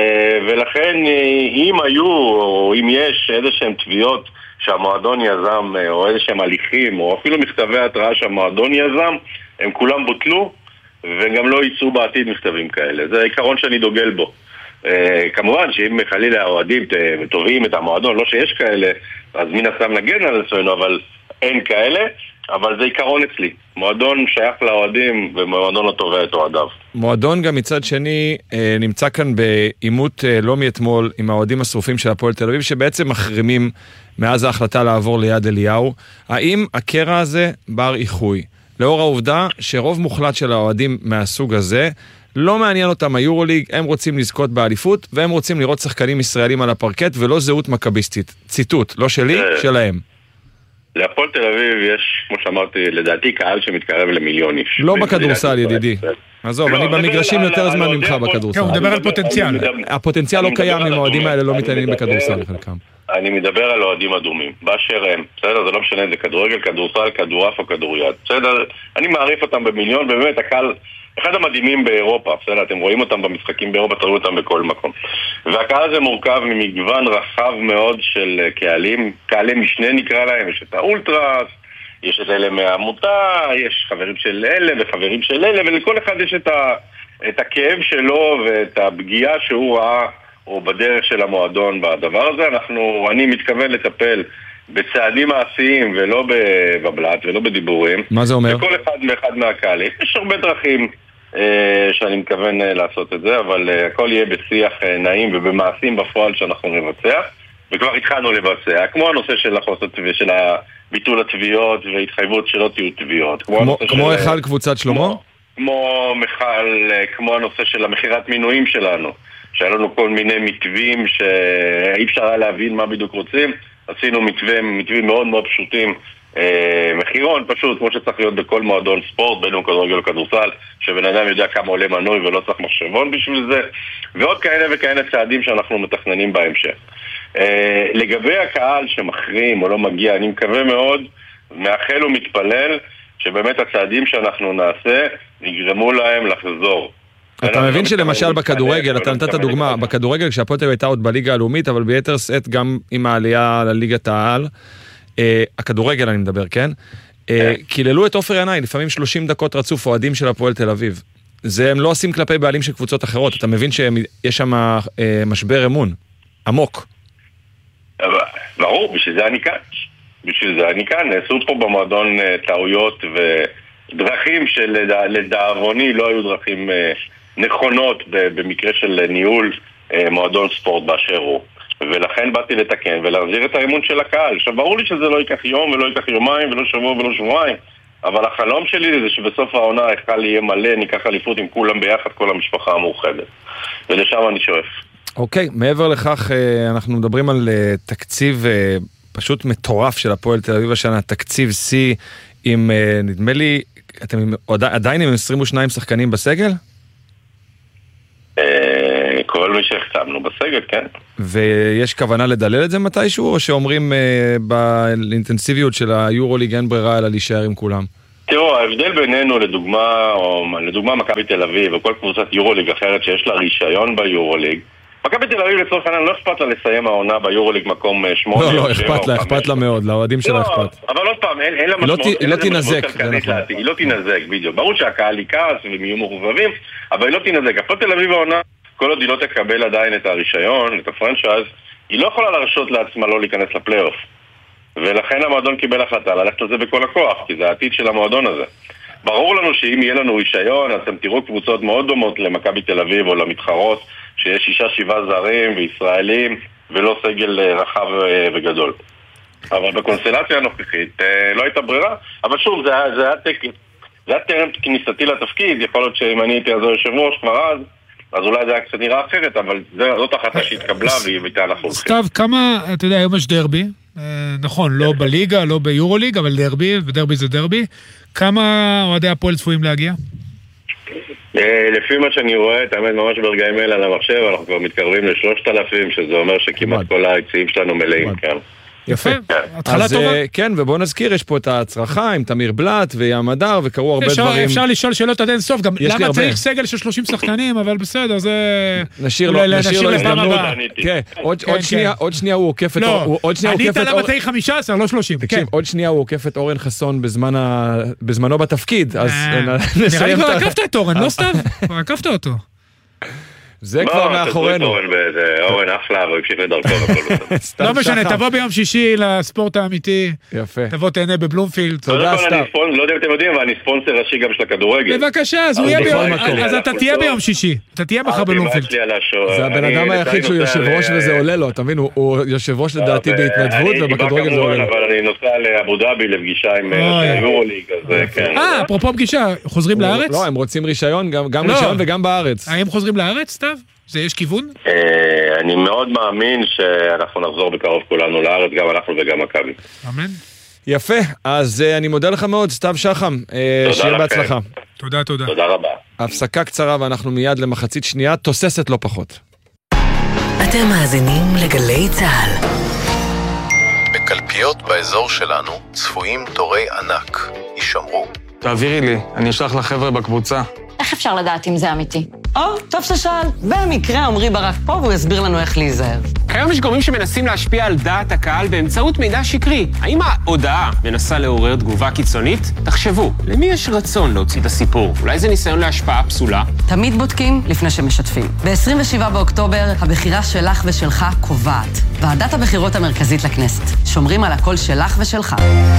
S4: ולכן אם היו או אם יש איזשהם תביעות שהמועדון יזם או איזשהם הליכים או אפילו מכתבי התראה שהמועדון יזם, הם כולם בוטלו וגם לא ייצאו בעתיד מכתבים כאלה. זה העיקרון שאני דוגל בו. כמובן שאם חלילה האוהדים תובעים את המועדון, לא שיש כאלה, אז מן הסתם נגן על עצמנו, אבל אין כאלה, אבל זה עיקרון אצלי. מועדון שייך לאוהדים ומועדון לא תובע את אוהדיו.
S1: מועדון גם מצד שני נמצא כאן בעימות לא מאתמול עם האוהדים השרופים של הפועל תל אביב, שבעצם מחרימים מאז ההחלטה לעבור ליד אליהו. האם הקרע הזה בר איחוי? לאור העובדה שרוב מוחלט של האוהדים מהסוג הזה לא מעניין אותם היורוליג, הם רוצים לזכות באליפות והם רוצים לראות שחקנים ישראלים על הפרקט ולא זהות מקביסטית. ציטוט, לא שלי, שלהם.
S4: להפועל תל אביב יש, כמו שאמרתי, לדעתי קהל שמתקרב למיליון איש.
S1: לא בכדורסל, ידידי. עזוב, אני במגרשים יותר זמן ממך בכדורסל.
S2: הוא מדבר על פוטנציאל.
S1: הפוטנציאל לא קיים אם האוהדים האלה לא מתעניינים בכדורסל חלקם.
S4: אני מדבר על אוהדים אדומים, באשר הם, בסדר? זה לא משנה, זה כדורגל, כדורסל, כדורעף או כדוריד, בסדר? אני מעריף אותם במיליון, ובאמת הקהל, אחד המדהימים באירופה, בסדר? אתם רואים אותם במשחקים באירופה, תראו אותם בכל מקום. והקהל הזה מורכב ממגוון רחב מאוד של קהלים, קהלי משנה נקרא להם, יש את האולטרס, יש את אלה מהעמותה, יש חברים של אלה וחברים של אלה, ולכל אחד יש את הכאב שלו ואת הפגיעה שהוא ראה או בדרך של המועדון בדבר הזה. אני מתכוון לטפל בצעדים מעשיים ולא בבלט ולא בדיבורים.
S1: מה זה אומר?
S4: וכל אחד מהקהלים. יש הרבה דרכים שאני מתכוון לעשות את זה, אבל הכל יהיה בשיח נעים ובמעשים בפועל שאנחנו נבצע, וכבר התחלנו לבצע, כמו הנושא של של ביטול התביעות והתחייבות שלא תהיו תביעות.
S1: כמו אחד קבוצת שלמה?
S4: כמו הנושא של המחירת מינויים שלנו. שהיה לנו כל מיני מתווים שאי אפשר היה להבין מה בדיוק רוצים. עשינו מתווים מאוד מאוד פשוטים, מחירון פשוט, כמו שצריך להיות בכל מועדון ספורט, בין כדורגל וכדורסל, שבן אדם יודע כמה עולה מנוי ולא צריך מחשבון בשביל זה, ועוד כאלה וכאלה צעדים שאנחנו מתכננים בהמשך. לגבי הקהל שמחרים או לא מגיע, אני מקווה מאוד, מאחל ומתפלל, שבאמת הצעדים שאנחנו נעשה יגרמו להם לחזור.
S1: אתה מבין שלמשל בכדורגל, אתה נתת דוגמה, בכדורגל כשהפועל תל אביב הייתה עוד בליגה הלאומית, אבל ביתר שאת גם עם העלייה לליגת העל, הכדורגל אני מדבר, כן? קיללו את עופר ינאי, לפעמים 30 דקות רצוף אוהדים של הפועל תל אביב. זה הם לא עושים כלפי בעלים של קבוצות אחרות, אתה מבין שיש שם משבר אמון, עמוק.
S4: ברור, בשביל זה אני כאן. נעשו פה במועדון טעויות ודרכים שלדאבוני לא היו דרכים נכונות במקרה של ניהול מועדון ספורט באשר הוא. ולכן באתי לתקן ולהחזיר את האמון של הקהל. עכשיו ברור לי שזה לא ייקח יום ולא ייקח יומיים ולא שבוע ולא שבועיים, אבל החלום שלי זה שבסוף העונה הקהל יהיה מלא, ניקח אליפות עם כולם ביחד, כל המשפחה המאוחדת. ולשם אני שואף.
S1: אוקיי, מעבר לכך אנחנו מדברים על תקציב פשוט מטורף של הפועל תל אביב השנה, תקציב C עם, נדמה לי, אתם עדיין עם 22 שחקנים בסגל?
S4: כל מי שהחתמנו בסגל, כן.
S1: ויש כוונה לדלל את זה מתישהו, או שאומרים באינטנסיביות של היורוליג אין ברירה אלא להישאר עם כולם?
S4: תראו, ההבדל בינינו לדוגמה מכבי תל אביב וכל קבוצת יורוליג אחרת שיש לה רישיון ביורוליג, מכבי תל אביב לצורך העניין לא אכפת לה לסיים העונה ביורוליג מקום 8.
S1: לא, אכפת לה מאוד, לאוהדים שלה אכפת.
S4: אבל עוד פעם, אין לה משמעות.
S1: היא לא תינזק.
S4: היא לא תינזק, בדיוק. ברור שהקהל יקס והם יהיו מורבבים, אבל היא לא תינזק. הפועל תל אביב העונה, כל עוד היא לא תקבל עדיין את הרישיון, את הפרנצ'ייז, היא לא יכולה להרשות לעצמה לא להיכנס לפלייאוף. ולכן המועדון קיבל החלטה ללכת על זה בכל הכוח, כי זה העתיד של המועדון הזה. ברור לנו שאם יהיה לנו רישיון, אז אתם תראו קבוצות מאוד דומות למכבי תל אביב או למתחרות, שיש 6-7 זרים וישראלים ולא סגל רחב וגדול. אבל בקונסטלציה הנוכחית לא הייתה ברירה, אבל שוב, זה היה זה היה טרם כניסתי לתפקיד, יכול להיות שאם אני הייתי אז יושב ראש כבר אז אולי זה היה קצת נראה אחרת, אבל זאת החלטה שהתקבלה והיא ביתה אנחנו הולכים.
S2: סתיו, כמה, אתה יודע, היום יש דרבי, נכון, לא בליגה, לא ביורוליג, אבל דרבי, ודרבי זה דרבי, כמה אוהדי הפועל צפויים להגיע?
S4: לפי מה שאני רואה, תאמת ממש ברגעים אלה על המחשב, אנחנו כבר מתקרבים ל3,000, שזה אומר שכמעט כל היציעים שלנו מלאים כאן.
S2: יפה, התחלה טובה.
S1: כן, ובואו נזכיר, יש פה את ההצרחה עם תמיר בלט וים הדר, וקראו הרבה דברים.
S2: אפשר לשאול שאלות עד אין סוף, גם למה צריך סגל של 30 שחקנים, אבל בסדר, זה...
S1: נשאיר לו
S2: לפעם הבאה.
S1: כן, עוד שנייה הוא עוקף את...
S2: לא, ענית למה צריך 15, לא 30.
S1: תקשיב, עוד שנייה הוא עוקף את אורן חסון בזמנו בתפקיד, אז
S2: נראה לי כבר עקפת את אורן, לא סתם? עקפת אותו.
S1: זה כבר מאחורינו.
S4: אורן אחלה, הוא המשיך לדרכו.
S2: לא משנה, תבוא ביום שישי לספורט האמיתי.
S1: יפה.
S2: תבוא תהנה בבלומפילד.
S1: תודה סתם.
S4: לא יודע אם אתם יודעים, אבל אני ספונסר ראשי גם של הכדורגל.
S2: בבקשה, אז אתה תהיה ביום שישי. אתה תהיה מחר בבלומפילד.
S1: זה הבן אדם היחיד שהוא יושב ראש וזה עולה לו, אתה מבין? הוא יושב ראש לדעתי בהתנדבות ובכדורגל זה עולה לו.
S4: אבל אני נוסע לאבו דאבי לפגישה עם יורוליג.
S2: אפרופו פגישה, חוזרים לארץ?
S1: לא, הם רוצים רישיון, גם רישיון וגם בארץ.
S2: האם חוזרים לארץ? זה יש כיוון?
S4: אני מאוד מאמין שאנחנו נחזור בקרוב כולנו לארץ, גם אנחנו וגם מכבי.
S2: אמן.
S1: יפה, אז אני מודה לך מאוד, סתיו שחם, שיהיה בהצלחה.
S2: תודה.
S4: תודה רבה.
S1: הפסקה קצרה ואנחנו מיד למחצית שנייה, תוססת לא פחות.
S5: אתם מאזינים לגלי צהל.
S6: בקלפיות באזור שלנו צפויים תורי ענק. יישמרו.
S7: תעבירי לי, אני אשלח לחבר'ה בקבוצה.
S8: איך אפשר לדעת אם זה אמיתי?
S9: טוב ששאל. במקרה עמרי ברק פה והוא יסביר לנו איך להיזהר.
S10: כיום יש גורמים שמנסים להשפיע על דעת הקהל באמצעות מידע שקרי. האם ההודעה מנסה לעורר תגובה קיצונית? תחשבו, למי יש רצון להוציא את הסיפור? אולי זה ניסיון להשפעה פסולה?
S9: תמיד בודקים לפני שמשתפים. ב-27 באוקטובר הבחירה שלך ושלך קובעת. ועדת הבחירות המרכזית לכנסת. שומרים על הקול שלך ושלך.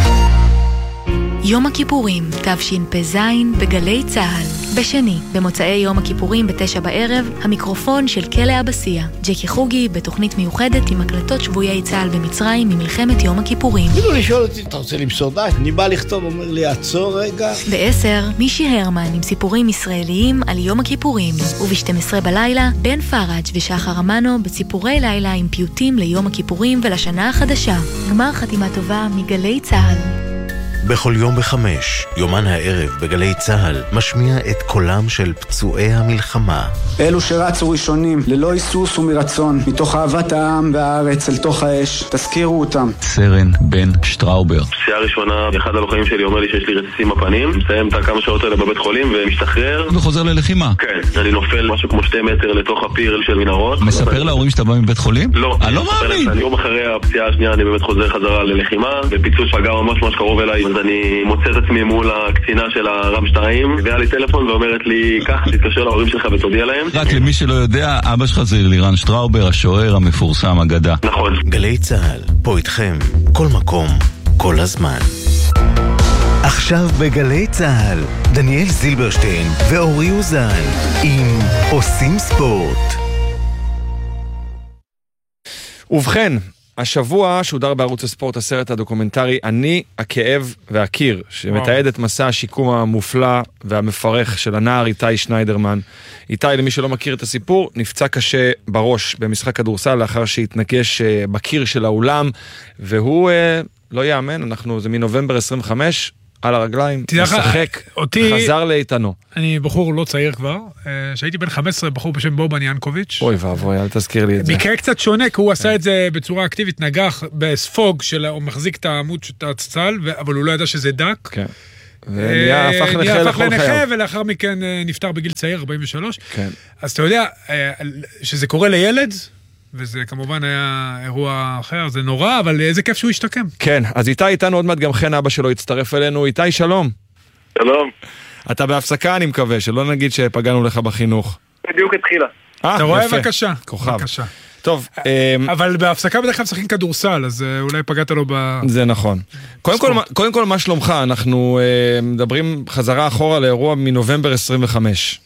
S11: יום הכיפורים, תשפ"ז בגלי צהל. בשני, במוצאי יום הכיפורים ב9 בערב, המיקרופון של כלא אבסיה. ג'קי חוגי בתוכנית מיוחדת עם הקלטות שבויי צהל במצרים ממלחמת יום הכיפורים.
S12: כאילו לשאול אותי, אתה רוצה למסור די? אני בא לכתוב, אומר לי, עצור רגע.
S11: ב10, מישי הרמן עם סיפורים ישראליים על יום הכיפורים. וב12 בלילה, בן פראג' ושחר אמנו בציפורי לילה עם פיוטים ליום הכיפורים ולשנה החדשה. גמר חתימה טובה מגלי צהל.
S6: בכל יום ב5, יומן הערב בגלי צהל, משמיע את קולם של פצועי המלחמה.
S13: אלו שרצו ראשונים, ללא היסוס ומרצון, מתוך אהבת העם והארץ אל תוך האש, תזכירו אותם.
S14: סרן בן שטראובר.
S3: פציעה ראשונה, אחד הלוחמים שלי אומר לי שיש לי רסיסים בפנים, מסיים את הכמה שעות האלה בבית חולים ומשתחרר.
S14: וחוזר ללחימה.
S3: כן, אני נופל משהו כמו 2 מטר לתוך הפיר של מנהרות.
S14: מספר להורים שאתה בא מבית חולים?
S3: לא.
S14: אני לא מאמין.
S3: יום אחרי הפציעה השנייה אני באמת חוזר חזרה ללחימה, ופיצוץ פגע ממש קרוב אליי, אז אני מוצא את עצמי מול הקצינה של הרם 2, הביאה לי טלפון ואומרת לי, כך, תתקשר להורים שלך ותודיע להם.
S14: רק למי שלא יודע, אבא שלך זה לירן שטראובר, השוער המפורסם אגדה.
S3: נכון.
S6: גלי צהל, פה איתכם, כל מקום, כל הזמן. עכשיו בגלי צהל, דניאל זילברשטיין ואורי אוזן, עם עושים ספורט.
S1: ובכן, השבוע שודר בערוץ הספורט הסרט הדוקומנטרי אני, הכאב והקיר, שמתעד את מסע השיקום המופלא והמפרך של הנער איתי שניידרמן. איתי, למי שלא מכיר את הסיפור, נפצע קשה בראש במשחק כדורסל לאחר שהתנגש בקיר של האולם, והוא לא יאמן, זה מנובמבר 25, על הרגליים, משחק, חזר לאיתנו.
S2: אני בחור לא צעיר כבר, שהייתי בן 15, בחור בשם בובן ינקוביץ'.
S1: אוי ואבוי, אל תזכיר לי את זה.
S2: מקרה קצת שונה, כי הוא עשה את זה בצורה אקטיבית, נגח בספוג, הוא מחזיק את העמוד של הצצל, אבל הוא לא ידע שזה דק.
S1: כן. הפך
S2: לנכה, ולאחר מכן נפטר בגיל צעיר, 43.
S1: כן.
S2: אז אתה יודע, שזה קורה לילד, וזה כמובן היה אירוע אחר, זה נורא, אבל איזה כיף שהוא ישתקם.
S1: כן, אז איתי איתנו עוד מעט גם חן אבא שלו יצטרף אלינו. איתי, שלום.
S3: שלום.
S1: אתה בהפסקה, אני מקווה, שלא נגיד שפגענו לך בחינוך.
S3: בדיוק התחילה.
S2: אתה רואה? בבקשה.
S1: כוכב.
S2: בבקשה.
S1: טוב.
S2: אבל בהפסקה בדרך כלל משחקים כדורסל, אז אולי פגעת לו
S1: זה נכון. קודם כל, מה שלומך? אנחנו מדברים חזרה אחורה לאירוע מנובמבר 25.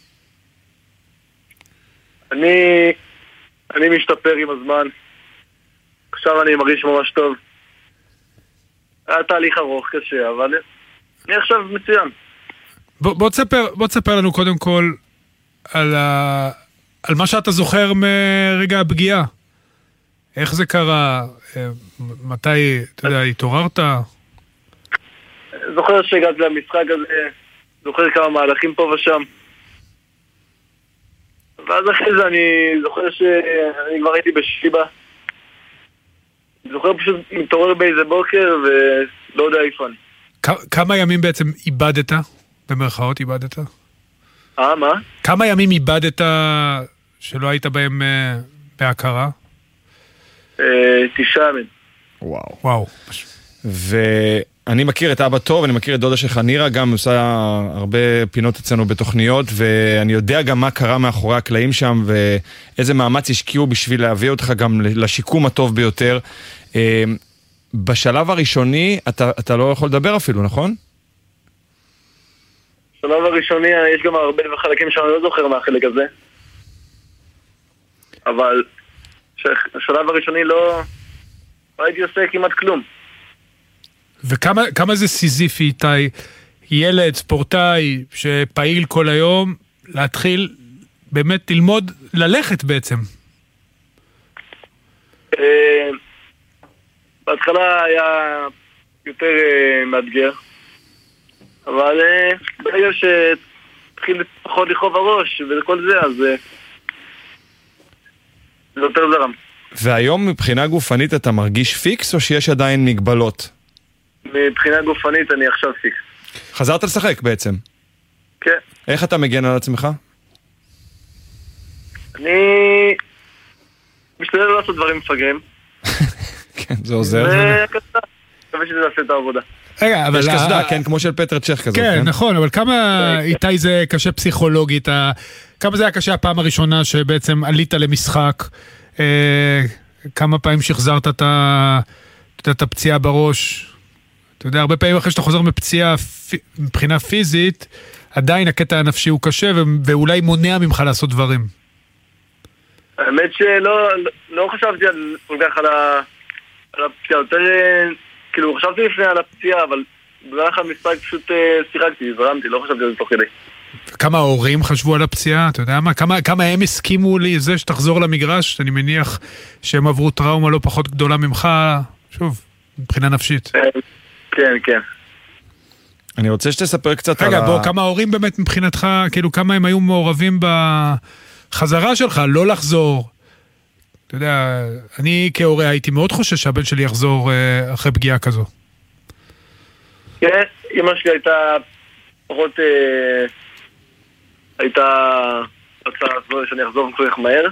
S3: אני משתפר עם הזמן. עכשיו אני מרגיש ממש טוב. היה תהליך ארוך קשה, אבל אני עכשיו מצוין.
S2: בוא תספר לנו קודם כל על מה שאתה זוכר מרגע הפגיעה. איך זה קרה? מתי, אתה יודע, התעוררת?
S15: זוכר שהגעתי למשחק הזה, זוכר כמה מהלכים פה ושם. ואז אחרי זה אני זוכר שאני כבר הייתי בשיבה. זוכר פשוט מתעורר באיזה בוקר ולא יודע איפה אני.
S2: כמה ימים בעצם איבדת? במרכאות איבדת?
S15: מה?
S2: כמה ימים איבדת שלא היית בהם בהכרה?
S15: 9 ימים.
S1: וואו. ואני מכיר את אבא טוב, אני מכיר את דודה שלך נירה, גם עושה הרבה פינות אצלנו בתוכניות, ואני יודע גם מה קרה מאחורי הקלעים שם, ואיזה מאמץ השקיעו בשביל להביא אותך גם לשיקום הטוב ביותר. בשלב הראשוני אתה לא יכול לדבר אפילו, נכון?
S15: בשלב הראשוני יש גם הרבה חלקים שאני לא זוכר מהחלק הזה, אבל בשלב הראשוני לא הייתי עושה כמעט כלום.
S2: וכמה זה סיזיפי, איתי, ילד, ספורטאי, שפעיל כל היום, להתחיל באמת ללמוד, ללכת בעצם?
S15: בהתחלה היה יותר מאתגר, אבל ברגע שהתחיל פחות לכאוב הראש וכל זה, אז זה יותר זרם.
S1: והיום מבחינה גופנית אתה מרגיש פיקס או שיש עדיין מגבלות?
S15: מבחינה גופנית אני עכשיו פיקס.
S1: חזרת לשחק בעצם?
S15: כן.
S1: איך אתה מגן על עצמך?
S15: אני משתדל לא לעשות דברים מפגרים.
S1: כן, זה עוזר.
S15: מקווה שזה יעשה את העבודה.
S2: רגע, אבל...
S1: יש קסדה, כן, כמו של פטר צ'ך כזאת.
S2: כן, נכון, אבל כמה איתי זה קשה פסיכולוגית? כמה זה היה קשה הפעם הראשונה שבעצם עלית למשחק? כמה פעמים שחזרת את הפציעה בראש? אתה יודע, הרבה פעמים אחרי שאתה חוזר מפציעה מבחינה פיזית, עדיין הקטע הנפשי הוא קשה, ואולי מונע ממך לעשות דברים.
S15: האמת שלא חשבתי כל כך על הפציעה, יותר כאילו חשבתי לפני על הפציעה, אבל במהלך המשחק פשוט שיחקתי, זרמתי, לא חשבתי על זה תוך כדי.
S2: כמה ההורים חשבו על הפציעה, אתה יודע מה? כמה הם הסכימו לי זה שתחזור למגרש? אני מניח שהם עברו טראומה לא פחות גדולה ממך, שוב, מבחינה נפשית.
S15: כן, כן.
S1: אני רוצה שתספר קצת על
S2: רגע, בוא, כמה ההורים באמת מבחינתך, כאילו כמה הם היו מעורבים בחזרה שלך, לא לחזור. אתה יודע, אני כהורה הייתי מאוד חושש שהבן שלי יחזור אחרי פגיעה כזו.
S15: כן, אמא שלי הייתה פחות... הייתה רצה שאני אחזור כל כך מהר.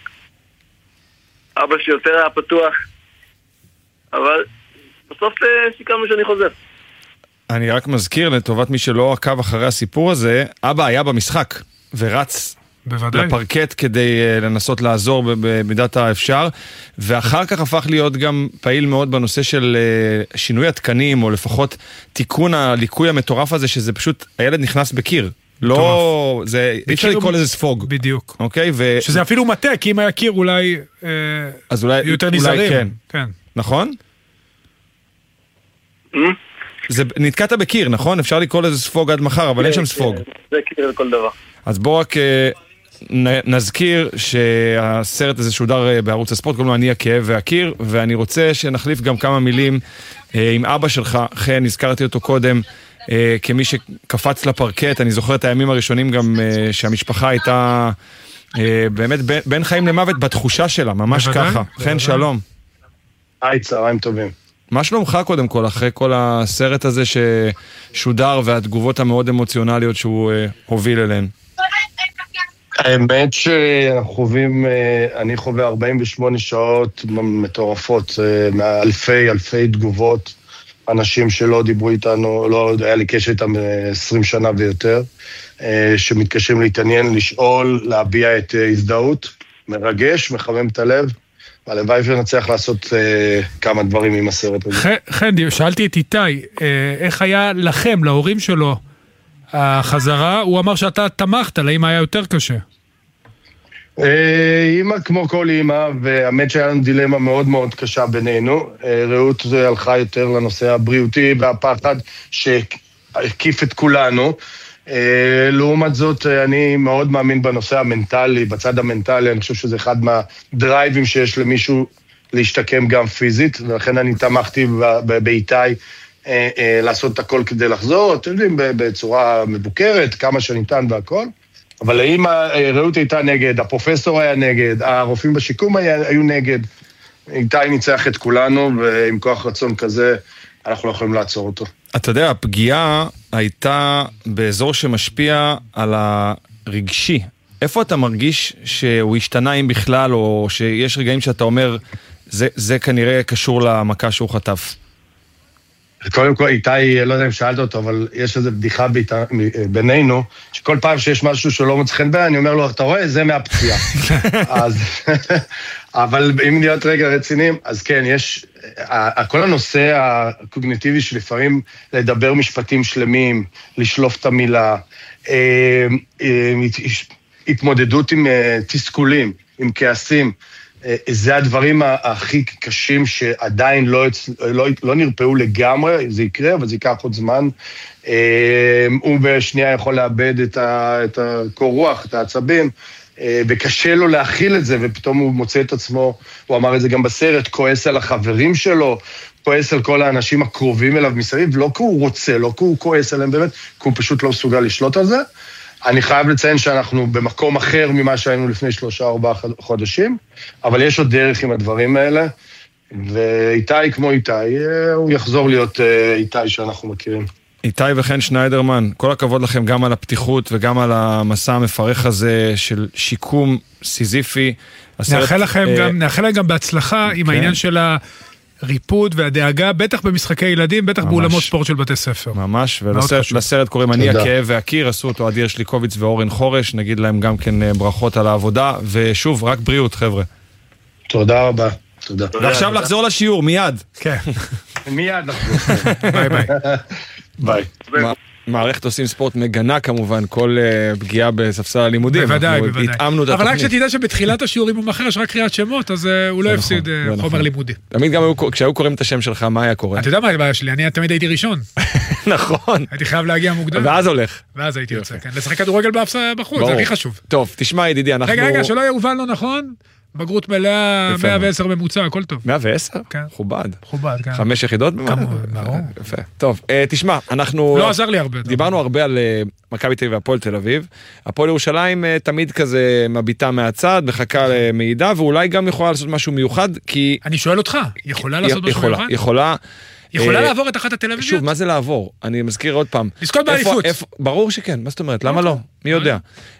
S15: אבא שלי יותר היה פתוח, אבל בסוף סיכמנו שאני חוזר.
S1: אני רק מזכיר לטובת מי שלא עקב אחרי הסיפור הזה, אבא היה במשחק ורץ
S2: בוודאי.
S1: לפרקט כדי לנסות לעזור במידת האפשר, ואחר כך הפך להיות גם פעיל מאוד בנושא של שינוי התקנים, או לפחות תיקון הליקוי המטורף הזה, שזה פשוט, הילד נכנס בקיר. לא, זה, אי אפשר לקרוא לזה ספוג.
S2: בדיוק.
S1: אוקיי?
S2: שזה אפילו מטה, כי אם היה קיר אולי יותר נזרים.
S1: כן. נכון? זה נתקעת בקיר, נכון? אפשר לקרוא לזה ספוג עד מחר, אבל אין שם ספוג.
S15: זה קיר לכל דבר.
S1: אז בואו רק נזכיר שהסרט הזה שודר בערוץ הספורט, קוראים לו אני הכאב והקיר, ואני רוצה שנחליף גם כמה מילים עם אבא שלך, חן, הזכרתי אותו קודם, כמי שקפץ לפרקט, אני זוכר את הימים הראשונים גם שהמשפחה הייתה באמת בין חיים למוות בתחושה שלה, ממש ככה. חן, שלום.
S16: היי, צהריים טובים.
S1: מה שלומך קודם כל, אחרי כל הסרט הזה ששודר והתגובות המאוד אמוציונליות שהוא הוביל אליהן?
S16: האמת שאנחנו חווים, אני חווה 48 שעות מטורפות, מאלפי תגובות, אנשים שלא דיברו איתנו, לא היה לי קשר איתם 20 שנה ויותר, שמתקשרים להתעניין, לשאול, להביע את הזדהות, מרגש, מחמם את הלב, הלוואי שנצליח לעשות כמה דברים עם הסרט הזה.
S2: חן, שאלתי את איתי, איך היה לכם, להורים שלו, החזרה? הוא אמר שאתה תמכת, לאמא היה יותר קשה.
S16: אמא כמו כל אמא, והאמת שהיה לנו דילמה מאוד מאוד קשה בינינו. רעות הלכה יותר לנושא הבריאותי והפחד שהקיף את כולנו. לעומת זאת, אני מאוד מאמין בנושא המנטלי, בצד המנטלי, אני חושב שזה אחד מהדרייבים שיש למישהו להשתקם גם פיזית, ולכן אני תמכתי באיתי לעשות את הכל כדי לחזור, אתם יודעים, בצורה מבוקרת, כמה שניתן והכל, אבל אם הרעות הייתה נגד, הפרופסור היה נגד, הרופאים בשיקום היו נגד, איתי ניצח את כולנו, ועם כוח רצון כזה, אנחנו לא יכולים לעצור אותו.
S1: אתה יודע, הפגיעה הייתה באזור שמשפיע על הרגשי. איפה אתה מרגיש שהוא השתנה אם בכלל, או שיש רגעים שאתה אומר, זה כנראה קשור למכה שהוא חטף?
S16: קודם כל, איתי, לא יודע אם שאלת אותו, אבל יש איזו בדיחה בינינו, שכל פעם שיש משהו שלא מוצא חן בעיניי, אני אומר לו, אתה רואה? זה מהפציעה. אבל אם להיות רגע רציניים, אז כן, יש, כל הנושא הקוגניטיבי שלפעמים לדבר משפטים שלמים, לשלוף את המילה, התמודדות עם תסכולים, עם כעסים, זה הדברים הכי קשים שעדיין לא נרפאו לגמרי, זה יקרה, אבל זה ייקח עוד זמן. הוא בשנייה יכול לאבד את הקור רוח, את העצבים, וקשה לו להכיל את זה, ופתאום הוא מוצא את עצמו, הוא אמר את זה גם בסרט, כועס על החברים שלו, כועס על כל האנשים הקרובים אליו מסביב, לא כי הוא רוצה, לא כי הוא כועס עליהם באמת, כי הוא פשוט לא מסוגל לשלוט על זה. אני חייב לציין שאנחנו במקום אחר ממה שהיינו לפני 3-4 חודשים, אבל יש עוד דרך עם הדברים האלה, ואיתי כמו איתי, הוא יחזור להיות איתי שאנחנו מכירים.
S1: איתי וחן שניידרמן, כל הכבוד לכם גם על הפתיחות וגם על המסע המפרך הזה של שיקום סיזיפי.
S2: נאחל להם גם בהצלחה עם העניין של הריפוד והדאגה, בטח במשחקי ילדים, בטח באולמות ספורט של בתי ספר.
S1: ממש, ולסרט קוראים אני הכאב והקיר, עשו אותו אדיר שליקוביץ ואורן חורש, נגיד להם גם כן ברכות על העבודה, ושוב, רק בריאות חבר'ה.
S16: תודה רבה, תודה.
S1: ועכשיו לחזור לשיעור, מיד.
S2: כן.
S16: מיד נחזור.
S2: ביי.
S16: ביי.
S1: מערכת עושים ספורט מגנה כמובן כל פגיעה בספסל הלימודים.
S2: בוודאי.
S1: אבל
S2: רק שתדע שבתחילת השיעורים הוא מאחר, יש רק קריאת שמות, אז הוא לא הפסיד חומר לימודי.
S1: תמיד גם כשהיו קוראים את השם שלך, מה היה קורה?
S2: אתה יודע מה הבעיה שלי? אני תמיד הייתי ראשון.
S1: נכון.
S2: הייתי חייב להגיע מוקדם.
S1: ואז הולך.
S2: ואז הייתי יוצא, כן. לשחק כדורגל בחוץ, זה הכי חשוב.
S1: טוב, תשמע ידידי, אנחנו...
S2: רגע, שלא יובן לא נכון. בגרות מלאה, 110 ממוצע, הכל טוב.
S1: 110?
S2: כן.
S1: חובד.
S2: חובד, כן.
S1: 5 יחידות?
S2: ברור.
S1: יפה. טוב, תשמע, אנחנו...
S2: לא עזר לי הרבה.
S1: דיברנו הרבה על מכבי תל אביב והפועל תל אביב. הפועל ירושלים תמיד כזה מביטה מהצד, מחכה למידע, ואולי גם יכולה לעשות משהו מיוחד, כי...
S2: אני שואל אותך, יכולה לעשות משהו מיוחד? יכולה לעבור את אחת הטלוויזיות?
S1: שוב, מה זה לעבור? אני מזכיר עוד פעם.
S2: לזכות באליפות.
S1: ברור שכן, מה זאת אומרת? למה לא? מי יודע?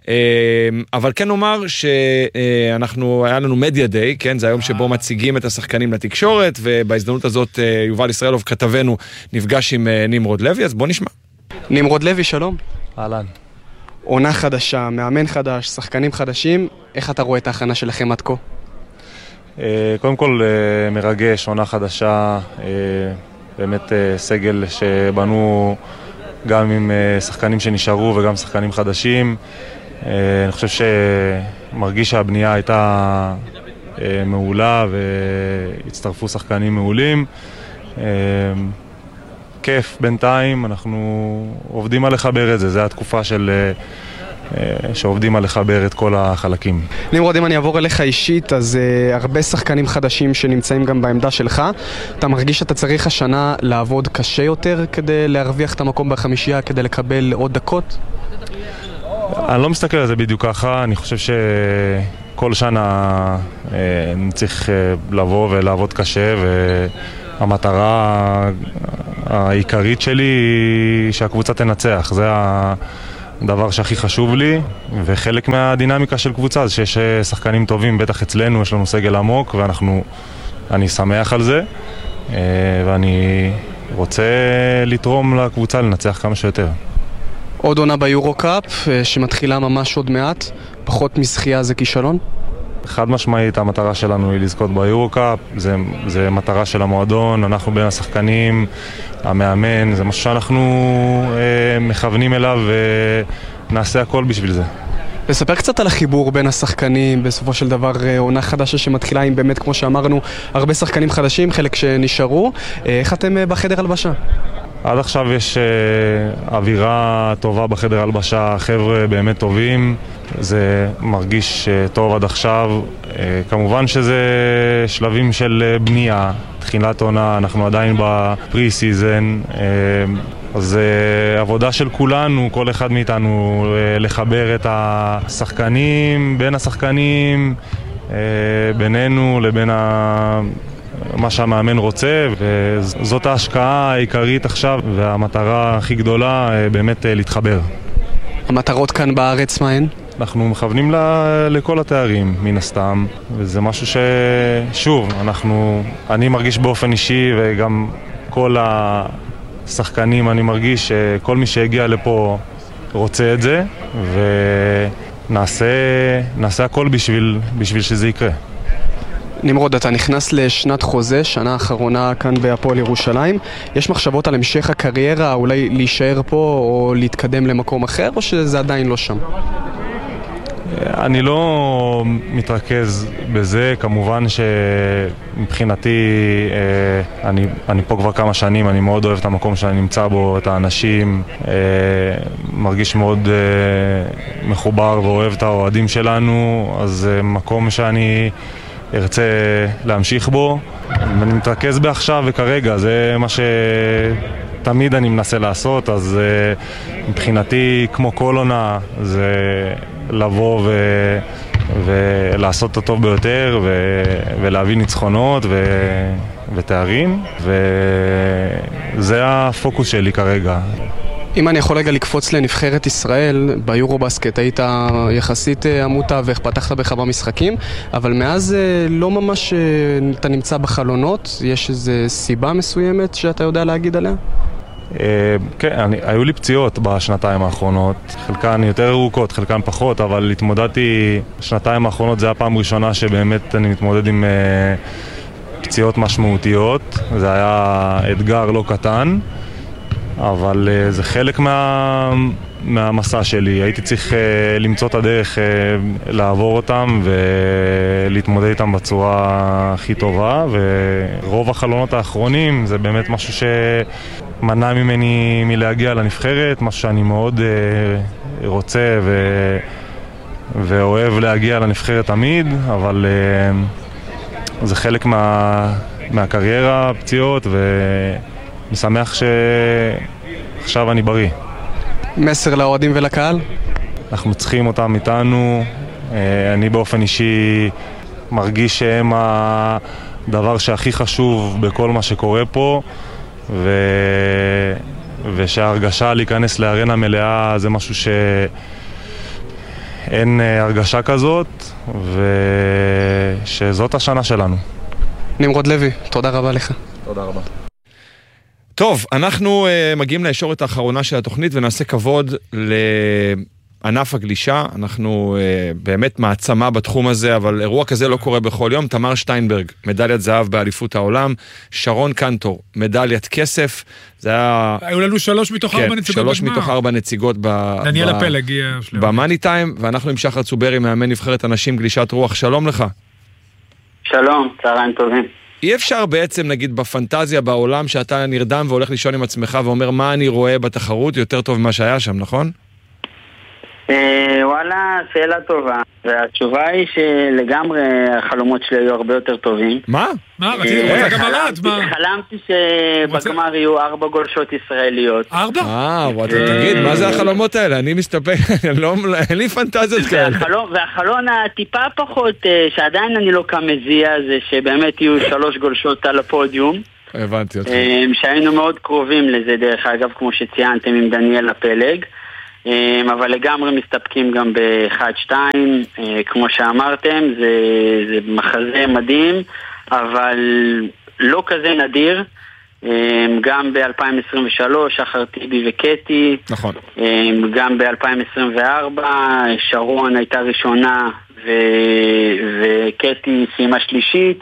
S1: אבל כן אומר שאנחנו, היה לנו מדיה דיי, כן? זה היום שבו מציגים את השחקנים לתקשורת, ובהזדמנות הזאת יובל ישראלוב כתבנו נפגש עם נמרוד לוי, אז בוא נשמע.
S17: נמרוד לוי, שלום.
S18: אהלן.
S17: עונה חדשה, מאמן חדש, שחקנים חדשים, איך אתה רואה את ההכנה שלכם עד כה?
S18: קודם כל מרגש, עונה חדשה, באמת סגל שבנו גם עם שחקנים שנשארו וגם שחקנים חדשים. אני חושב שמרגיש שהבנייה הייתה מעולה והצטרפו שחקנים מעולים. כיף בינתיים, אנחנו עובדים על לחבר את זה, זה התקופה שעובדים על לחבר את כל החלקים.
S17: נמרוד, אם אני אעבור אליך אישית, אז הרבה שחקנים חדשים שנמצאים גם בעמדה שלך. אתה מרגיש שאתה צריך השנה לעבוד קשה יותר כדי להרוויח את המקום בחמישייה, כדי לקבל עוד דקות?
S18: אני לא מסתכל על זה בדיוק ככה, אני חושב שכל שנה צריך לבוא ולעבוד קשה, והמטרה העיקרית שלי היא שהקבוצה תנצח, זה הדבר שהכי חשוב לי, וחלק מהדינמיקה של קבוצה זה שיש שחקנים טובים, בטח אצלנו יש לנו סגל עמוק, ואני שמח על זה, ואני רוצה לתרום לקבוצה לנצח כמה שיותר.
S17: עוד עונה ביורו-קאפ שמתחילה ממש עוד מעט, פחות מזכייה זה כישלון?
S18: חד משמעית, המטרה שלנו היא לזכות ביורו-קאפ, זה מטרה של המועדון, אנחנו בין השחקנים, המאמן, זה משהו שאנחנו מכוונים אליו ונעשה הכל בשביל זה.
S17: לספר קצת על החיבור בין השחקנים, בסופו של דבר עונה חדשה שמתחילה עם באמת, כמו שאמרנו, הרבה שחקנים חדשים, חלק שנשארו. איך אתם בחדר הלבשה?
S18: עד עכשיו יש אווירה טובה בחדר הלבשה, חבר'ה באמת טובים, זה מרגיש טוב עד עכשיו. כמובן שזה שלבים של בנייה, תחילת עונה, אנחנו עדיין בפרי סיזן, אז זה עבודה של כולנו, כל אחד מאיתנו, לחבר את השחקנים, בין השחקנים, בינינו לבין מה שהמאמן רוצה, וזאת ההשקעה העיקרית עכשיו, והמטרה הכי גדולה באמת להתחבר.
S17: המטרות כאן בארץ מה הן?
S18: אנחנו מכוונים לכל התארים, מן הסתם, וזה משהו ששוב, אני מרגיש באופן אישי, וגם כל השחקנים, אני מרגיש שכל מי שהגיע לפה רוצה את זה, ונעשה הכל בשביל שזה יקרה.
S17: נמרוד, אתה נכנס לשנת חוזה, שנה האחרונה כאן בהפועל ירושלים. יש מחשבות על המשך הקריירה, אולי להישאר פה או להתקדם למקום אחר, או שזה עדיין לא שם?
S18: אני לא מתרכז בזה, כמובן שמבחינתי אני פה כבר כמה שנים, אני מאוד אוהב את המקום שאני נמצא בו, את האנשים, מרגיש מאוד מחובר ואוהב את האוהדים שלנו, אז מקום שאני ארצה להמשיך בו, ואני מתרכז בעכשיו וכרגע, זה מה שתמיד אני מנסה לעשות, אז מבחינתי כמו כל עונה זה לבוא ולעשות את הטוב ביותר ולהביא ניצחונות ותארים, וזה הפוקוס שלי כרגע.
S17: אם אני יכול רגע לקפוץ לנבחרת ישראל, ביורובסקט היית יחסית עמוד תווך, פתחת בכמה משחקים, אבל מאז לא ממש אתה נמצא בחלונות, יש איזו סיבה מסוימת שאתה יודע להגיד עליה?
S18: כן, היו לי פציעות בשנתיים האחרונות, חלקן יותר ארוכות, חלקן פחות, אבל התמודדתי, שנתיים האחרונות זה הפעם ראשונה שבאמת אני מתמודד עם פציעות משמעותיות, זה היה אתגר לא קטן, אבל זה חלק מהמסע שלי. הייתי צריך למצוא את הדרך לעבור אותם ולהתמודד איתם בצורה הכי טובה, ורוב החלונות האחרונים זה באמת משהו שמנע ממני מלהגיע לנבחרת, משהו שאני מאוד רוצה ואוהב להגיע לנבחרת תמיד, אבל זה חלק מהקריירה, פציעות, ואני שמח שעכשיו אני בריא.
S17: מסר לאוהדים ולקהל?
S18: אנחנו צריכים אותם איתנו. אני באופן אישי מרגיש שהם הדבר שהכי חשוב בכל מה שקורה פה, ושההרגשה להיכנס לארנה מלאה זה משהו שאין הרגשה כזאת, ושזאת השנה שלנו.
S17: נמרוד לוי, תודה רבה לך.
S18: תודה רבה.
S1: טוב, אנחנו מגיעים לישורת האחרונה של התוכנית ונעשה כבוד לענף הגלישה. אנחנו באמת מעצמה בתחום הזה, אבל אירוע כזה לא קורה בכל יום. תמר שטיינברג, מדליית זהב באליפות העולם. שרון קנטור, מדליית כסף. זה היה...
S2: היו לנו 3 מתוך 4 נציגות בגמר.
S1: 3 מתוך 4 נציגות
S2: דניאל הפלג.
S1: במאני טיים, ואנחנו עם שחר צוברי, מאמן נבחרת אנשים גלישת רוח. שלום לך.
S19: שלום, צהריים טובים.
S1: אי אפשר בעצם, נגיד, בפנטזיה בעולם שאתה נרדם והולך לישון עם עצמך ואומר מה אני רואה בתחרות יותר טוב ממה שהיה שם, נכון?
S19: וואלה, שאלה טובה. והתשובה היא שלגמרי החלומות שלי היו הרבה יותר טובים.
S2: מה? מה? רציתי גם עלת, מה?
S19: חלמתי שבגמר יהיו 4 גולשות ישראליות.
S2: 4?
S1: תגיד, מה זה החלומות האלה? אני מסתפק, אין לי פנטזיות כאלה.
S19: והחלון הטיפה פחות, שעדיין אני לא כמזיע, זה שבאמת יהיו 3 גולשות על הפודיום.
S1: הבנתי אותך.
S19: שהיינו מאוד קרובים לזה, דרך אגב, כמו שציינתם עם דניאל הפלג. אבל לגמרי מסתפקים גם ב-1-2, כמו שאמרתם, זה מחזה מדהים, אבל לא כזה נדיר. גם ב-2023, שחר טיבי וקטי,
S1: נכון.
S19: גם ב-2024, שרון הייתה ראשונה וקטי סיימה שלישית.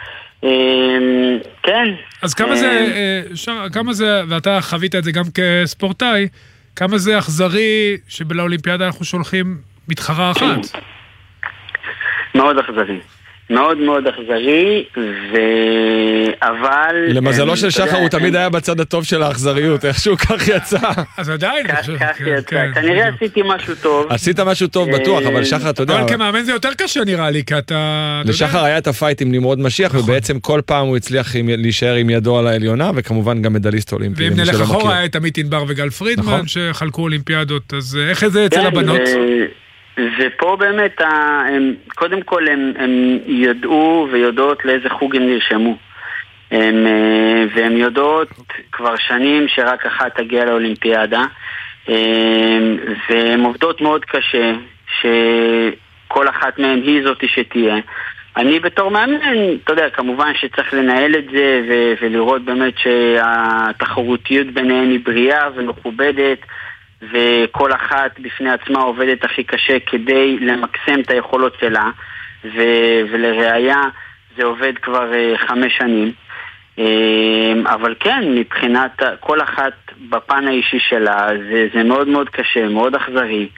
S19: כן.
S2: אז כמה זה, ואתה חווית את זה גם כספורטאי, כמה זה אכזרי שבלאולימפיאדה אנחנו שולחים מתחרה אחת?
S19: מאוד אכזרי. מאוד מאוד אכזרי, אבל...
S1: למזלו של שחר הוא תמיד היה בצד הטוב של האכזריות, איכשהו כך יצא.
S2: אז עדיין.
S19: כך יצא, כנראה עשיתי משהו טוב.
S1: עשית משהו טוב בטוח, אבל שחר, אתה יודע...
S2: אבל כמאמן זה יותר קשה נראה לי, כי אתה...
S1: לשחר היה את הפייט עם נמרוד משיח, ובעצם כל פעם הוא הצליח להישאר עם ידו על העליונה, וכמובן גם מדליסט אולימפי.
S2: ואם נלך אחורה, היה את עמית ענבר וגל פרידמן, שחלקו אולימפיאדות, אז איך זה אצל הבנות?
S19: ופה באמת, קודם כל הם ידעו ויודעות לאיזה חוג הם נרשמו. והם יודעות כבר שנים שרק אחת תגיע לאולימפיאדה, והן עובדות מאוד קשה, שכל אחת מהן היא זאת שתהיה. אני בתור מאמן, אתה יודע, כמובן שצריך לנהל את זה ולראות באמת שהתחרותיות ביניהן היא בריאה ומכובדת, וכל אחת בפני עצמה עובדת הכי קשה כדי למקסם את היכולות שלה, ולראיה זה עובד כבר 5 שנים. אבל כן, מבחינת כל אחת בפן האישי שלה, זה מאוד מאוד קשה, מאוד אכזרי,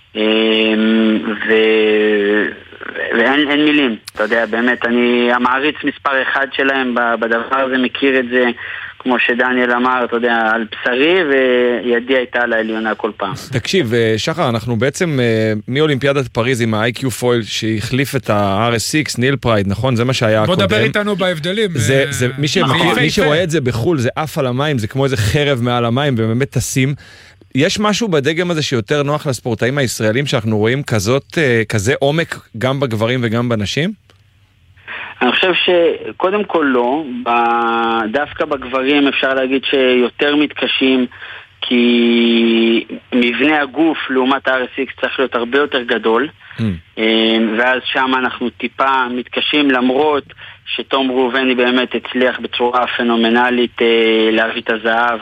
S19: ואין מילים, אתה יודע, באמת, אני המעריץ מספר 1 שלהם בדבר הזה, מכיר את זה, כמו שדניאל אמר, אתה יודע, על בשרי, וידי הייתה על העליונה כל פעם.
S1: תקשיב, שחר, אנחנו בעצם מאולימפיאדת פריז עם ה-IQ פויל שהחליף את ה-RS6, ניל פרייד, נכון? זה מה שהיה
S2: בוא
S1: קודם.
S2: דבר איתנו בהבדלים.
S1: מי שרואה את זה בחול, זה אף על המים, זה כמו איזה חרב מעל המים, ובאמת טסים. יש משהו בדגם הזה שיותר נוח לספורטאים הישראלים, שאנחנו רואים כזה עומק גם בגברים וגם בנשים?
S19: אני חושב שקודם כל לא, דווקא בגברים אפשר להגיד שיותר מתקשים, כי מבנה הגוף לעומת ה-RS6 צריך להיות הרבה יותר גדול, ואז שם אנחנו טיפה מתקשים, למרות שתום ראובני באמת הצליח בצורה פנומנלית להביא את הזהב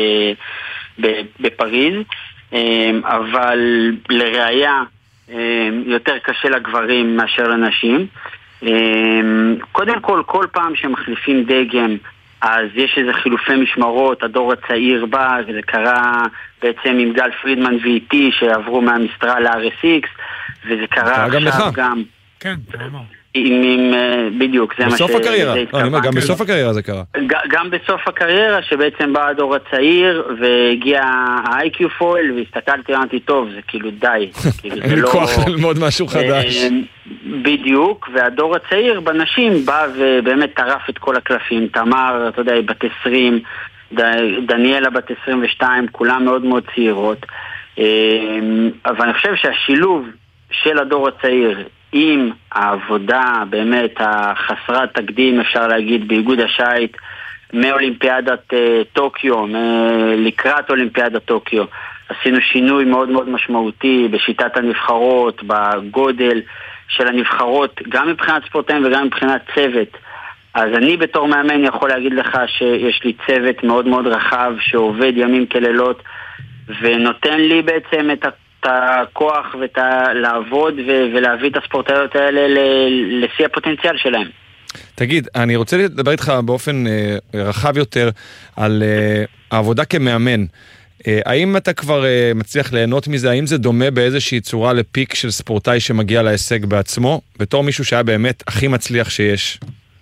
S19: בפריז, אבל לראיה יותר קשה לגברים מאשר לנשים. קודם כל פעם שמחליפים דגם, אז יש איזה חילופי משמרות, הדור הצעיר בא, וזה קרה בעצם עם גל פרידמן ואיתי שעברו מהמסטרה ל-RS6, וזה קרה עכשיו גם...
S2: כן, תאמר.
S19: בדיוק, זה מה ש...
S1: בסוף הקריירה, גם בסוף הקריירה זה קרה.
S19: גם בסוף הקריירה, שבעצם בא הדור הצעיר, והגיע ה-IQ פויל, והסתכלתי, אמרתי, טוב, זה כאילו די.
S1: אין כוח ללמוד משהו חדש.
S19: בדיוק, והדור הצעיר בנשים בא ובאמת טרף את כל הקלפים. תמר, אתה יודע, היא בת 20, דניאלה בת 22, כולם מאוד מאוד צעירות. אבל אני חושב שהשילוב של הדור הצעיר עם העבודה באמת החסרת תקדים, אפשר להגיד, באיגוד השייט מאולימפיאדת טוקיו, לקראת אולימפיאדת טוקיו, עשינו שינוי מאוד מאוד משמעותי בשיטת הנבחרות, בגודל של הנבחרות, גם מבחינת ספורטאים וגם מבחינת צוות. אז אני בתור מאמן יכול להגיד לך שיש לי צוות מאוד מאוד רחב שעובד ימים כלילות, ונותן לי בעצם את הכוח לעבוד ולהביא את הספורטאיות האלה לשיא הפוטנציאל שלהם.
S1: תגיד, אני רוצה לדבר איתך באופן רחב יותר על העבודה כמאמן. האם אתה כבר מצליח ליהנות מזה? האם זה דומה באיזושהי צורה לפיק של ספורטאי שמגיע להישג בעצמו, בתור מישהו שהיה באמת הכי מצליח שיש?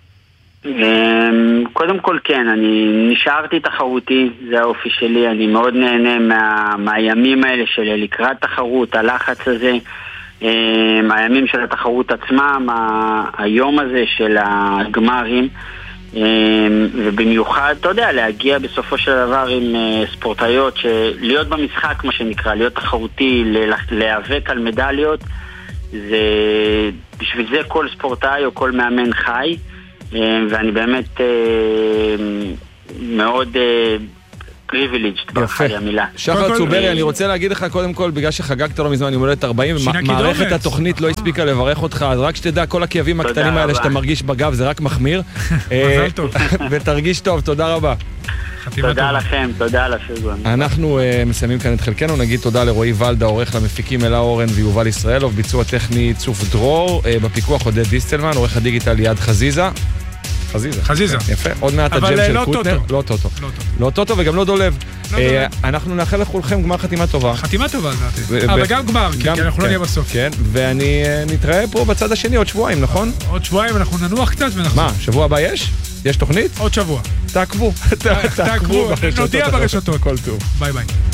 S19: קודם כל כן, אני נשארתי תחרותי, זה האופי שלי, אני מאוד נהנה מהימים האלה של לקראת תחרות, הלחץ הזה, הימים של התחרות עצמם, היום הזה של הגמרים, ובמיוחד, אתה יודע, להגיע בסופו של דבר עם ספורטאיות, להיות במשחק מה שנקרא, להיות תחרותי, להיאבק על מדליות, בשביל זה כל ספורטאי או כל מאמן חי, ואני באמת מאוד פריבילג'ד בחי המילה.
S1: שחר צוברי, אני רוצה להגיד לך קודם כל, בגלל שחגגת לו מזמן, אני מולדת 40, מערכת התוכנית לא הספיקה לברך אותך, אז רק שתדע, כל הכאבים הקטנים האלה שאתה מרגיש בגב, זה רק מחמיר.
S2: מזל טוב.
S1: ותרגיש טוב, תודה רבה.
S19: תודה לכם, תודה על הפרגון.
S1: אנחנו מסיימים כאן את חלקנו, נגיד תודה לרועי ולדה, עורך למפיקים אלה אורן ויובל ישראלוב, ביצוע טכני צוף דרור, בפיקוח עודד דיסטלמן, עורך הדיגיטל יד חזיזה. חזיזה.
S2: יפה,
S1: עוד מעט הג'ם של קוטנר. לא טוטו וגם לא דולב. אנחנו נאחל לכולכם גמר חתימה טובה.
S2: חתימה טובה, לדעתי. אבל גם גמר, כי אנחנו לא נהיה בסוף.
S1: כן, ואני נתראה פה בצד השני עוד שבועיים, נכון?
S2: עוד שבועיים אנחנו ננוח קצת ונחזור.
S1: מה, שבוע הבא יש? יש תוכנית?
S2: עוד שבוע.
S1: תעקבו.
S2: תעקבו, נודיע ברשתות.
S1: כל טוב.
S2: ביי ביי.